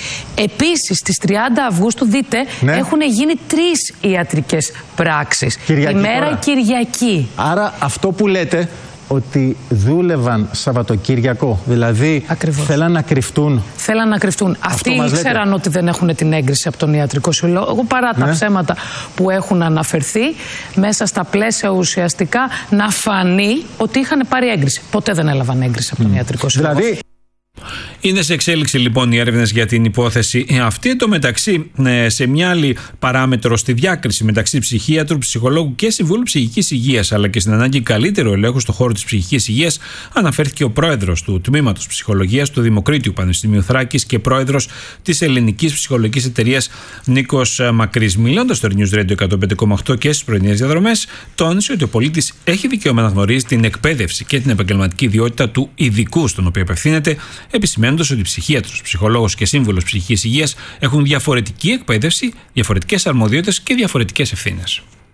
Επίσης, στις τριάντα Αυγούστου, δείτε, ναι. έχουν γίνει τρεις ιατρικές πράξεις.
Κυριακή
ημέρα
τώρα.
Κυριακή.
Άρα αυτό που λέτε, ότι δούλευαν Σαββατοκύριακο, δηλαδή
Ακριβώς.
θέλαν να κρυφτούν.
Θέλαν να κρυφτούν. Αυτοί ήξεραν λέτε. ότι δεν έχουν την έγκριση από τον Ιατρικό Σύλλογο, παρά ναι. τα ψέματα που έχουν αναφερθεί, μέσα στα πλαίσια ουσιαστικά να φανεί ότι είχαν πάρει έγκριση. Ποτέ δεν έλαβαν έγκριση από τον mm. Ιατρικό Σύλλογο.
Δηλαδή...
Είναι σε εξέλιξη λοιπόν οι έρευνες για την υπόθεση αυτή. Εν τω μεταξύ, σε μια άλλη παράμετρο, στη διάκριση μεταξύ ψυχίατρου, ψυχολόγου και συμβούλου ψυχικής υγείας, αλλά και στην ανάγκη καλύτερου ελέγχου στον χώρο της ψυχικής υγείας, αναφέρθηκε ο πρόεδρος του Τμήματος Ψυχολογίας του Δημοκρίτιου Πανεπιστημίου Θράκης και πρόεδρος της Ελληνικής Ψυχολογικής Εταιρείας, Νίκος Μακρύς. Μιλώντας στο News Radio εκατόν πέντε κόμμα οκτώ και στις πρωινές διαδρομές, τόνισε ότι ο πολίτης έχει δικαίωμα να γνωρίζει την εκπαίδευση και την επαγγελματική ιδιότητα του ειδικού στον οποίο απευθύνεται, επισημαίνοντας ότι ψυχίατρος, ψυχολόγος και σύμβουλος ψυχικής υγείας έχουν διαφορετική εκπαίδευση, διαφορετικές αρμοδιότητες και διαφορετικές ευθύνες.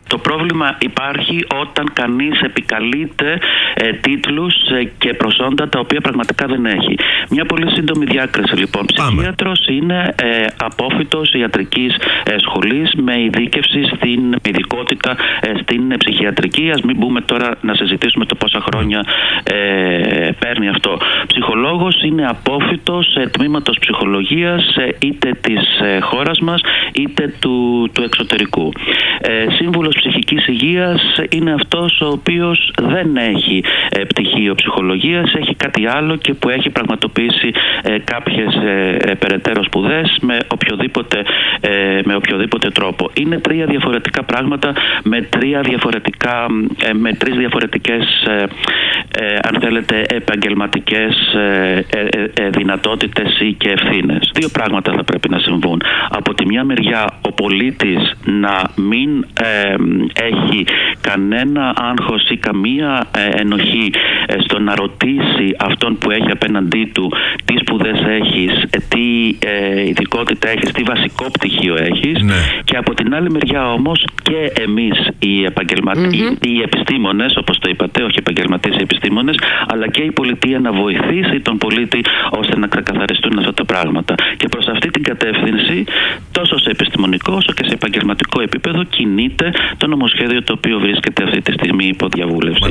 Το πρόβλημα υπάρχει όταν κανείς επικαλείται ε, τίτλους ε, και προσόντα τα οποία πραγματικά δεν έχει. Μια πολύ σύντομη διάκριση λοιπόν. Ψυχίατρος είναι ε, απόφοιτος ιατρικής ε, σχολής με ειδίκευση στην ειδικότητα ε, στην ε, ψυχιατρική. Ας μην μπούμε τώρα να συζητήσουμε το πόσα χρόνια ε, παίρνει αυτό. Ψυχολόγος είναι απόφοιτος ε, τμήματος ψυχολογίας ε, είτε της ε, χώρας μας είτε του, του εξωτερικού. Ε, σύμβουλος ψυχικής υγείας είναι αυτός ο οποίος δεν έχει ε, πτυχίο ψυχολογίας, έχει κάτι άλλο και που έχει πραγματοποιήσει ε, κάποιες ε, ε, περαιτέρω σπουδές με οποιοδήποτε, ε, με οποιοδήποτε τρόπο. Είναι τρία διαφορετικά πράγματα με, τρία διαφορετικά, ε, με τρεις διαφορετικές ε, ε, αν θέλετε επαγγελματικές ε, ε, ε, δυνατότητες ή και ευθύνες. Δύο πράγματα θα πρέπει να συμβούν. Από τη μια μεριά ο πολίτης να μην ε, έχει κανένα άγχος ή καμία ε, ενοχή ε, στο να ρωτήσει αυτόν που έχει απέναντί του τι σπουδές έχεις, ε, τι ε, ειδικότητα έχεις, τι βασικό πτυχίο έχεις, ναι. Και από την άλλη μεριά όμως και εμείς οι, επαγγελμα... mm-hmm. οι, οι επιστήμονες, όπως το είπατε, όχι επαγγελματίες, οι επιστήμονες, αλλά και η πολιτεία να βοηθήσει τον πολίτη ώστε να ξεκαθαριστούν αυτά τα πράγματα. Και προς αυτή την κατεύθυνση, τόσο σε επιστημονικό όσο και σε επαγγελματικό επίπεδο, κινείται το νομοσχέδιο το οποίο βρίσκεται αυτή τη στιγμή υπό διαβούλευση.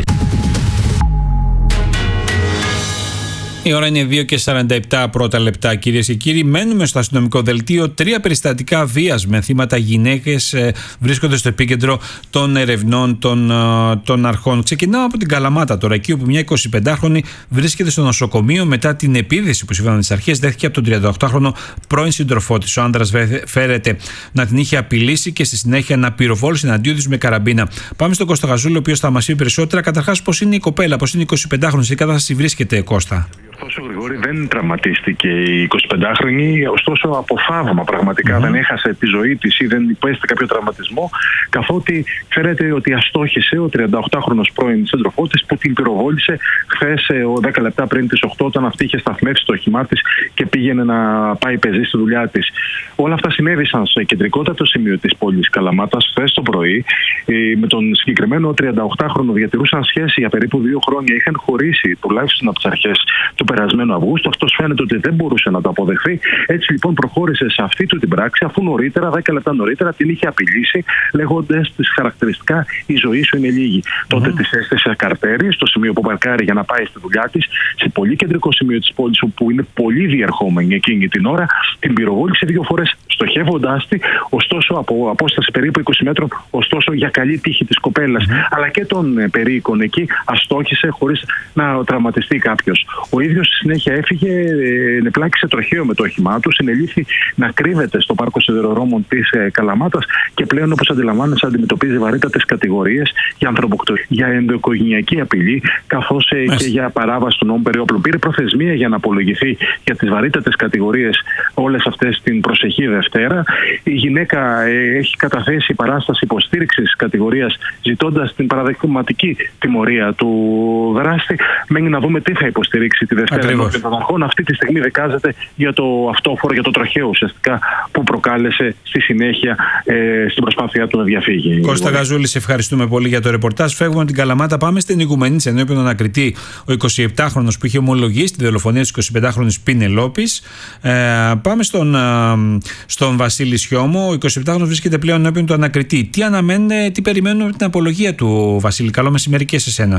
Η ώρα είναι δύο και σαράντα επτά πρώτα λεπτά, κυρίες και κύριοι. Μένουμε στο αστυνομικό δελτίο. Τρία περιστατικά βίας με θύματα γυναίκες ε, βρίσκονται στο επίκεντρο των ερευνών των, ε, των αρχών. Ξεκινάω από την Καλαμάτα τώρα, εκεί όπου μια εικοσιπεντάχρονη βρίσκεται στο νοσοκομείο μετά την επίθεση που σύμφωνα με τις αρχές δέχτηκε από τον τριανταοκτάχρονο πρώην σύντροφό της. Ο άνδρας φέρεται να την είχε απειλήσει και στη συνέχεια να πυροβόλησε εναντίον της με καραμπίνα. Πάμε στον Κώστα Γαζούλη, ο οποίος θα μας πει περισσότερα. Καταρχάς, πώς είναι η κοπέλα, πώς είναι η εικοσιπεντάχρονη, σε τι κατάσταση βρίσκεται, Κώστα?
Ωστόσο, Γρηγόρη, δεν τραυματίστηκε η εικοσιπεντάχρονη, ωστόσο από φαύμα πραγματικά mm-hmm. δεν έχασε τη ζωή της ή δεν υπέστη κάποιο τραυματισμό, καθότι φαίνεται ότι αστόχησε ο τριανταοκτάχρονος πρώην σύντροφός της που την πυροβόλησε χθες δέκα λεπτά πριν τις οκτώ, όταν αυτή είχε σταθμεύσει το όχημά της και πήγαινε να πάει πεζή στη δουλειά της. Όλα αυτά συνέβησαν σε κεντρικότατο σημείο της πόλης Καλαμάτας χθες το πρωί. Με τον συγκεκριμένο τριανταοκτάχρονο διατηρούσαν σχέση για περίπου δύο χρόνια. Είχαν χωρίσει τουλάχιστον από τις αρχές του περασμένου Αυγούστου. Αυτός φαίνεται ότι δεν μπορούσε να το αποδεχθεί. Έτσι λοιπόν προχώρησε σε αυτή του την πράξη, αφού νωρίτερα, δέκα λεπτά νωρίτερα, την είχε απειλήσει, λέγοντας τις χαρακτηριστικά: η ζωή σου είναι λίγη. Mm. Τότε της έστησε καρτέρι στο σημείο που παρκάρει για να πάει στη δουλειά της, σε πολύ κεντρικό σημείο της πόλης, όπου είναι πολύ διερχόμενη εκείνη την ώρα. Την πυροβόλησε δύο φορές, στοχεύοντάς τη, ωστόσο από απόσταση περίπου είκοσι μέτρων, ωστόσο για καλή τύχη της κοπέλας, mm. αλλά και των ε, περίοικων εκεί, αστόχησε χωρίς να τραυματιστεί κάποιος. Ο ίδιος στη συνέχεια έφυγε, ε, νεπλάκησε τροχαίο με το όχημά του, συνελήφθη να κρύβεται στο πάρκο σιδηροδρόμων της ε, Καλαμάτας και πλέον, όπως αντιλαμβάνεσαι, αντιμετωπίζει βαρύτατες κατηγορίες για ανθρωποκτονία, για ενδοοικογενειακή απειλή, καθώς ε, και για παράβαση του νόμου περί όπλων. Πήρε προθεσμία για να απολογηθεί για τις βαρύτατες κατηγορίες όλες αυτές την προσεχή Δευτέρα. Η γυναίκα ε, έχει καταθέσει παράσταση υποστήριξης κατηγορίας, ζητώντας την παραδειγματική τιμωρία του δράστη. Μένει να δούμε τι θα υποστηρίξει τη Δευτέρα ενώπιον των αρχών. Αυτή τη στιγμή δικάζεται για το αυτόφορο, για το τροχαίο ουσιαστικά που προκάλεσε στη συνέχεια ε, στην προσπάθειά του να διαφύγει.
Κώστα Γαζούλη, σε ευχαριστούμε πολύ για το ρεπορτάζ. Φεύγουμε από την Καλαμάτα, πάμε στην Οικουμενίτσα, ενώπιον ανακριτή ο εικοσιεπτάχρονος που είχε ομολογήσει τη δολοφονία της εικοσιπεντάχρονης Πινελόπης. Ε, πάμε στον, ε, στον Βασίλη Σιώμο. Ο εικοσιεπτάχρονος βρίσκεται πλέον ενώπιον του ανακριτή. Τι αναμένει, τι περιμένουμε από την απολογία του, Βασίλη? Καλό μεσημέρι και σε σένα.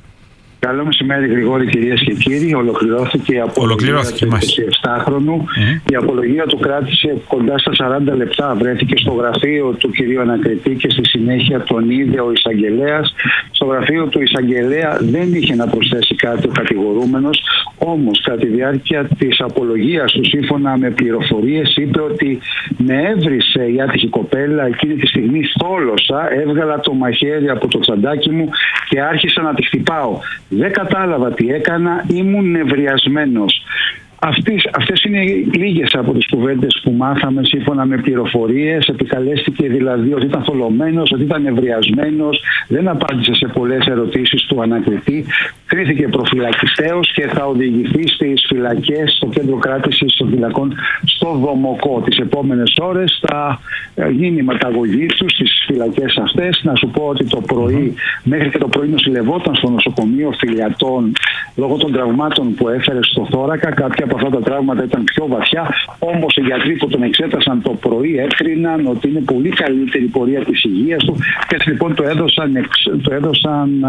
Καλό μεσημέρι, Γρηγόρη, κυρίες και κύριοι. Ολοκληρώθηκε η απολογία του εικοσιεπτάχρονου. Mm. Η απολογία του κράτησε κοντά στα σαράντα λεπτά. Βρέθηκε στο γραφείο του κυρίου ανακριτή και στη συνέχεια τον είδε ο εισαγγελέας. Στο γραφείο του εισαγγελέα δεν είχε να προσθέσει κάτι ο κατηγορούμενος. Όμως, κατά τη διάρκεια της απολογίας του, σύμφωνα με πληροφορίες, είπε ότι με έβρισε η άτυχη κοπέλα. Εκείνη τη στιγμή θόλωσα, έβγαλα το μαχαίρι από το τσαντάκι μου και άρχισα να τη χτυπάω. Δεν κατάλαβα τι έκανα, ήμουν νευριασμένος. Αυτές, αυτές είναι λίγες από τις κουβέντες που μάθαμε σύμφωνα με πληροφορίες. Επικαλέστηκε δηλαδή ότι ήταν θολωμένος, ότι ήταν ευριασμένος, δεν απάντησε σε πολλές ερωτήσεις του ανακριτή. Κρίθηκε προφυλακιστέως και θα οδηγηθεί στις φυλακές, στο κέντρο κράτησης των φυλακών στο Δομοκό. Τις επόμενες ώρες θα γίνει η ματαγωγή του στις φυλακές αυτές. Να σου πω ότι το πρωί, μέχρι και το πρωί νοσηλευόταν στο νοσοκομείο Φιλιατών λόγω των τραυμάτων που έφερε στο θώρακα. Κάποια από αυτά τα τραύματα ήταν πιο βαθιά, όμως οι γιατροί που τον εξέτασαν το πρωί έκριναν ότι είναι πολύ καλύτερη η πορεία της υγείας του και έτσι λοιπόν το έδωσαν, το έδωσαν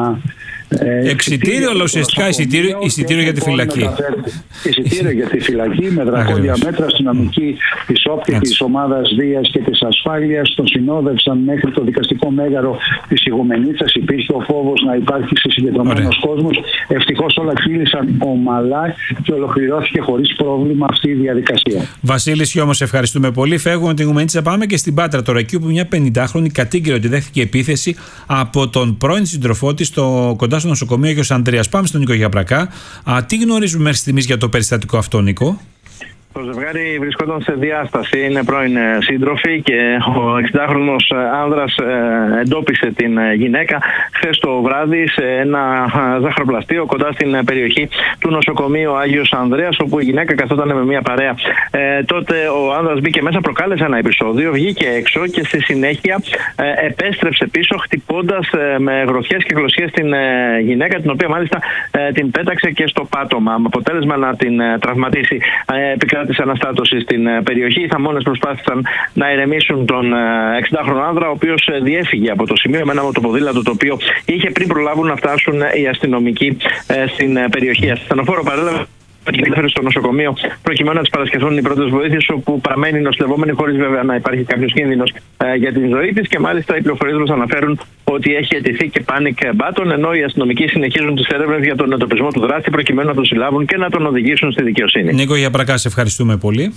Ε, εξιτήριο, αλλά ουσιαστικά εισιτήριο, εισιτήριο για τη φυλακή.
Εισιτήριο για τη φυλακή με δρακόντια μέτρα. Αστυνομικοί της όπτη, της ομάδας βίας και της ασφάλειας τον συνόδευσαν μέχρι το δικαστικό μέγαρο της Ηγουμενίτσας. Υπήρχε ο φόβος να υπάρχει συγκεντρωμένος κόσμος. Ευτυχώς όλα κύλησαν ομαλά και ολοκληρώθηκε χωρίς πρόβλημα αυτή η διαδικασία.
Βασίλη Σιώμο, ευχαριστούμε πολύ. Φεύγουμε την Ηγουμενίτσα, πάμε και στην Πάτρα τώρα, εκεί όπου μια πενηντάχρονη κατήγγειλε ότι δέχθηκε επίθεση από τον πρώην σύντροφό της στο κοντά στο νοσοκομείο Άγιος Ανδρέας. Πάμε στον Νίκο Γιαπρακά. Α, τι γνωρίζουμε μέχρι στιγμής για το περιστατικό αυτό, Νίκο?
Το ζευγάρι βρισκόταν σε διάσταση, είναι πρώην σύντροφοι και ο εξηντάχρονος άνδρας εντόπισε την γυναίκα χθες το βράδυ σε ένα ζαχαροπλαστείο κοντά στην περιοχή του νοσοκομείου Άγιος Ανδρέας, όπου η γυναίκα καθόταν με μια παρέα. Ε, τότε ο άνδρας μπήκε μέσα, προκάλεσε ένα επεισόδιο, βγήκε έξω και στη συνέχεια ε, επέστρεψε πίσω χτυπώντας ε, με γροθιές και γλωσσίες την ε, γυναίκα, την οποία μάλιστα ε, την πέταξε και στο πάτωμα, με αποτέλεσμα να την ε, τραυματίσει. Ε, της αναστάτωσης στην περιοχή. Οι θαμώνες προσπάθησαν να ηρεμήσουν τον εξηντάχρονο άνδρα, ο οποίος διέφυγε από το σημείο με ένα μοτοποδήλατο το οποίο είχε πριν προλάβουν να φτάσουν οι αστυνομικοί στην περιοχή. Ασθενοφόρο παρέλαβε και έφερε στο νοσοκομείο προκειμένου να τις παρασχεθούν οι πρώτες βοήθειες, όπου παραμένει νοσηλευόμενη χωρίς βέβαια να υπάρχει κάποιος κίνδυνος ε, για την ζωή της. Και μάλιστα οι πληροφορίες μας αναφέρουν ότι έχει αιτηθεί και panic button, ενώ οι αστυνομικοί συνεχίζουν τις έρευνες για τον εντοπισμό του δράστη προκειμένου να τον συλλάβουν και να τον οδηγήσουν στη δικαιοσύνη.
Νίκο Γιαπρακά, σε ευχαριστούμε πολύ.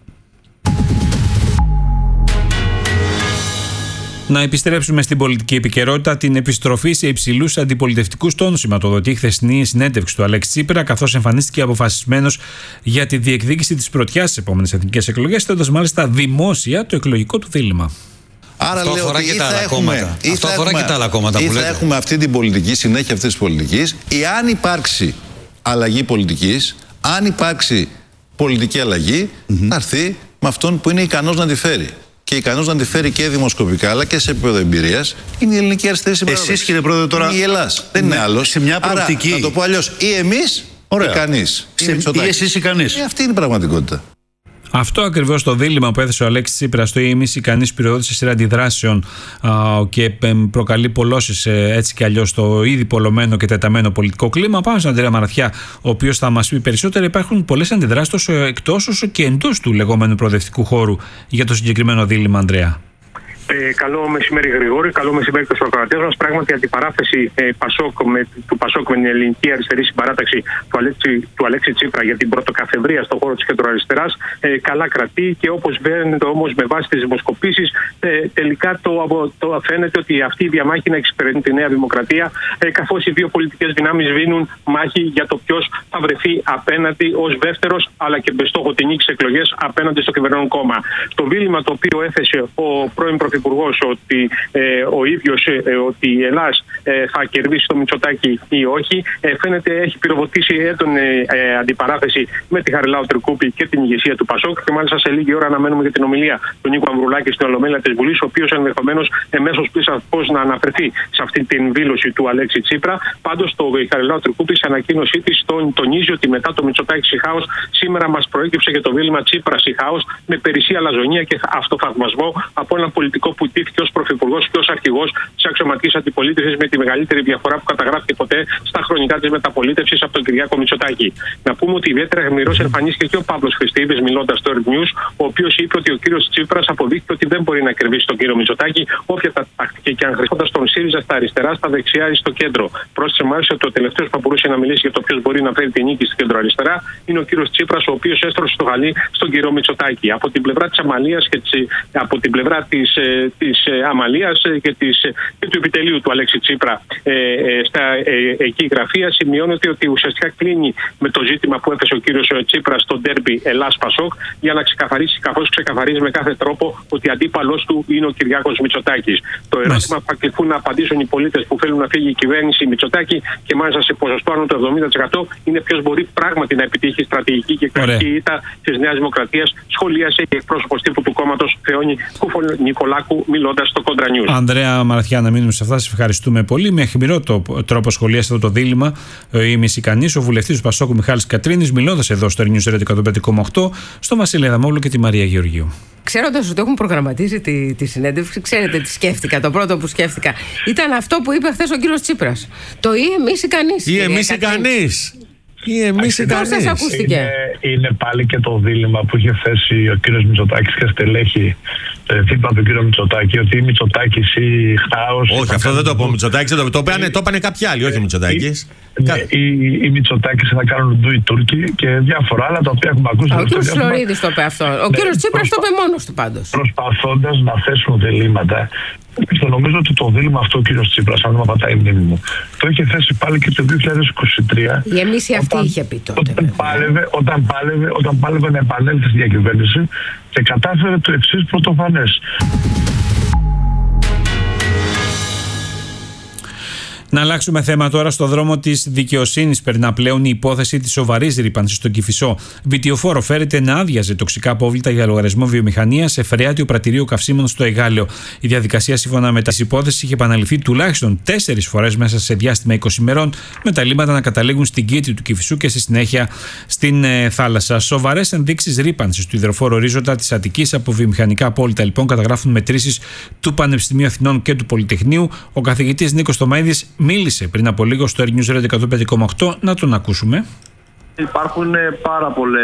Να επιστρέψουμε στην πολιτική επικαιρότητα, την επιστροφή σε υψηλούς αντιπολιτευτικούς τόνους σηματοδοτεί η χθεσινή συνέντευξη του Αλέξη Τσίπρα, καθώς εμφανίστηκε αποφασισμένος για τη διεκδίκηση της πρωτιάς στις επόμενες εθνικές εκλογές, θέτοντας μάλιστα δημόσια το εκλογικό του δίλημμα.
Άρα αυτό λέω ότι ή θα έχουμε, ή θα έχουμε, και τα άλλα κόμματα ή που θα έχουμε αυτή την πολιτική, συνέχεια αυτής της πολιτικής, ή αν υπάρξει αλλαγή πολιτικής, αν υπάρξει πολιτική αλλαγή, mm-hmm. θα έρθει με αυτόν που είναι ικανός να τη φέρει. Και ικανός να τη φέρει και δημοσκοπικά αλλά και σε επίπεδο εμπειρίας είναι η ελληνική αριστερή συμπαράσταση.
Εσείς, κύριε Πρόεδρε, τώρα.
Η Ελλάς. Δεν είναι άλλος.
Σε μια προοπτική.
Άρα, να το πω αλλιώς, ή εμείς ή κανείς.
Σε... Ή εσείς ή κανείς.
Ε, αυτή είναι η πραγματικότητα.
Αυτό ακριβώς το δίλημμα που έθεσε ο Αλέξης Τσίπρας στο ίμιση, κανείς πυροδότησε σειρά αντιδράσεων α, και προκαλεί πολλώσεις έτσι κι αλλιώς στο ήδη πολλωμένο και τεταμένο πολιτικό κλίμα. Πάμε στον Αντρέα Μαραθιά, ο οποίος θα μας πει περισσότερα. Υπάρχουν πολλές αντιδράσεις τόσο εκτός όσο και εντός του λεγόμενου προοδευτικού χώρου για το συγκεκριμένο δίλημμα, Ανδρέα.
Ε, καλό μεσημέρι, Γρηγόρη. Καλό μεσημέρι και στους ακροατές μας. Πράγματι, η αντιπαράθεση ε, Πασόκ με, του Πασόκ με την ελληνική αριστερή συμπαράταξη του Αλέξη, του Αλέξη Τσίπρα για την πρωτοκαθεδρία στον χώρο της κεντροαριστεράς ε, καλά κρατεί, και όπως φαίνεται όμως με βάση τις δημοσκοπήσεις, ε, τελικά το, το φαίνεται ότι αυτή η διαμάχη να εξυπηρετεί τη Νέα Δημοκρατία, ε, καθώς οι δύο πολιτικές δυνάμεις βίνουν μάχη για το ποιος θα βρεθεί απέναντι ως δεύτερος, αλλά και με στόχο την νίκη στις εκλογές απέναντι στο κυβερνών κόμμα. Το δίλημμα το οποίο έθεσε ο πρώην Πρωθυπουργός, ότι ε, ο ίδιος ε, ότι η Ελλάς ε, θα κερδίσει το Μητσοτάκη ή όχι, ε, φαίνεται έχει πυροβοτήσει έντονη ε, αντιπαράθεση με τη Χαριλάου Τρικούπη και την ηγεσία του Πασόκ, και μάλιστα σε λίγη ώρα αναμένουμε για την ομιλία του Νίκου Αμβρουλάκη στην Ολομέλεια της Βουλής, ο οποίος ενδεχομένως εμέσως πίσω πώς να αναφερθεί σε αυτή την δήλωση του Αλέξη Τσίπρα. Πάντως το Χαριλάου Τρικούπη σε ανακοίνωσή της τον, τονίζει ότι μετά το Μητσοτάκη Σιχάος σήμερα μας προέκυψε και το δίλημμα Τσίπρα Σιχάος με περισσή αλαζονία και αυτοθαυμασμό από έναν πολιτικό που ιτήθηκε ως πρωθυπουργός και ως αρχηγός της αξιωματικής αντιπολίτευσης, με τη μεγαλύτερη διαφορά που καταγράφηκε ποτέ στα χρονικά της μεταπολίτευσης από τον Κυριάκο Μητσοτάκη. Να πούμε ότι ιδιαίτερα γεμμυρός εμφανίστηκε και ο Παύλος Χριστίδης μιλώντας στο Earth News, ο οποίος είπε ότι ο κύριος Τσίπρας αποδείχθηκε ότι δεν μπορεί να κερδίσει τον κύριο Μητσοτάκη, όποια τα τακτική και αν χρησιμοποιώντας τον ΣΥΡΙΖΑ στα αριστερά, στα δεξιά ή στο κέντρο. Πρόσθεσε μάλιστα ότι ο τελευταίος που μπορούσε να μιλήσει για το ποιος μπορεί να φέρει την νίκη στην κέντρο-αριστερά είναι ο κύριος Τσίπρας, ο οποίος έστρωσε το χαλί στον κύριο Μητσοτάκη. Από την πλευρά της αμαλίας και της, από την πλευρά της ε, της ε, Αμαλίας ε, και, της, ε, και του επιτελείου του Αλέξη Τσίπρα ε, ε, στα ε, εκεί γραφεία. Σημειώνεται ότι ουσιαστικά κλείνει με το ζήτημα που έθεσε ο κύριος Τσίπρας στο ντέρμπι Ελλάς-Πασόκ για να ξεκαθαρίσει, καθώς ξεκαθαρίζει με κάθε τρόπο ότι αντίπαλος του είναι ο Κυριάκος Μητσοτάκης. Το ερώτημα που θα κληθούν να απαντήσουν οι πολίτες που θέλουν να φύγει η κυβέρνηση Μητσοτάκη και μάλιστα σε ποσοστό άνω το εβδομήντα τοις εκατό είναι ποιος μπορεί πράγματι να επιτύχει στρατηγική και κρατική ήττα της Νέας Δημοκρατίας, σχολίασε η εκπρόσωπος τύπου του κόμματος Θεόνη Κουφο-Νικολάκου μιλώντας στο Κόντρα News.
Ανδρέα Μαραθιά, να μείνουμε σε αυτά. Σας ευχαριστούμε πολύ. Με αιχμηρό τρόπο σχολίασε αυτό το δίλημμα η Μησικανής, ο βουλευτής του Πασόκου Μιχάλης Κατρίνης, μιλώντας εδώ στο News Radio εκατόν πέντε κόμμα οκτώ, στο Βασίλη Αδαμόπουλο και τη Μαρία Γεωργίου.
Ξέροντας ότι έχουν προγραμματίσει τη, τη συνέντευξη, ξέρετε τι σκέφτηκα. Το πρώτο που σκέφτηκα ήταν αυτό που είπε χθες ο κύριος Τσίπρας. Το ή εμείς ή κανείς.
Ή εμείς ή κανείς. Ή εμείς ή κανείς.
Πώς ακούστηκε.
Είναι, είναι πάλι και το δίλημμα που είχε θέσει ο κύριος Μητσοτάκης και στελέχη θύμα του κύριου Μητσοτάκη, ότι η Μητσοτάκης ή χάος.
Όχι, αυτό δεν το είπε ο Μητσοτάκης, το είπανε κάποιοι άλλοι, όχι ο Μητσοτάκης.
Οι Μητσοτάκης θα κάνουν ντου οι Τούρκοι και διάφορα άλλα τα οποία έχουμε ακούσει.
Ο κύριος Φλωρίδης το είπε αυτό. Ο κύριος Τσίπρας το είπε μόνος του πάντως.
Προσπαθώντας να θέσουν διλήμματα. Και νομίζω ότι το δίλημμα αυτό ο κύριος Τσίπρας, αν δεν με πατάει η μνήμη μου, το είχε θέσει πάλι και το δύο χιλιάδες είκοσι τρία.
Η εμείς η αυτή είχε πει τότε.
Όταν πάλευε, όταν, πάλευε, όταν πάλευε να επανέλθει στη διακυβέρνηση και κατάφερε το εξής πρωτοφανές.
Να αλλάξουμε θέμα τώρα. Στο δρόμο της δικαιοσύνης περνά πλέον η υπόθεση της σοβαρής ρύπανσης στον Κηφισό. Βιτιοφόρο φέρεται να άδειαζε τοξικά απόβλητα για λογαριασμό βιομηχανίας σε φρεάτιο πρατηρίο καυσίμων στο Εγάλεο. Η διαδικασία, σύμφωνα με τις υπόθεσεις, είχε επαναληφθεί τουλάχιστον τέσσερις φορές μέσα σε διάστημα είκοσι ημερών, με τα λίμματα να καταλήγουν στην κήτη του Κηφισού και στη συνέχεια στην ε, θάλασσα. Σοβαρές ενδείξεις ρύπανσης του υδροφόρου ορίζοντα της Αττικής από βιομηχανικά απόβλητα, λοιπόν, καταγράφουν μετρήσεις του Πανεπιστημίου Αθηνών και του Πολυτεχνείου. Ο καθηγητής Νίκος Τωμαίδης μίλησε πριν από λίγο στο News Radio εκατόν πέντε κόμμα οκτώ. Να τον ακούσουμε.
Υπάρχουν πάρα πολλές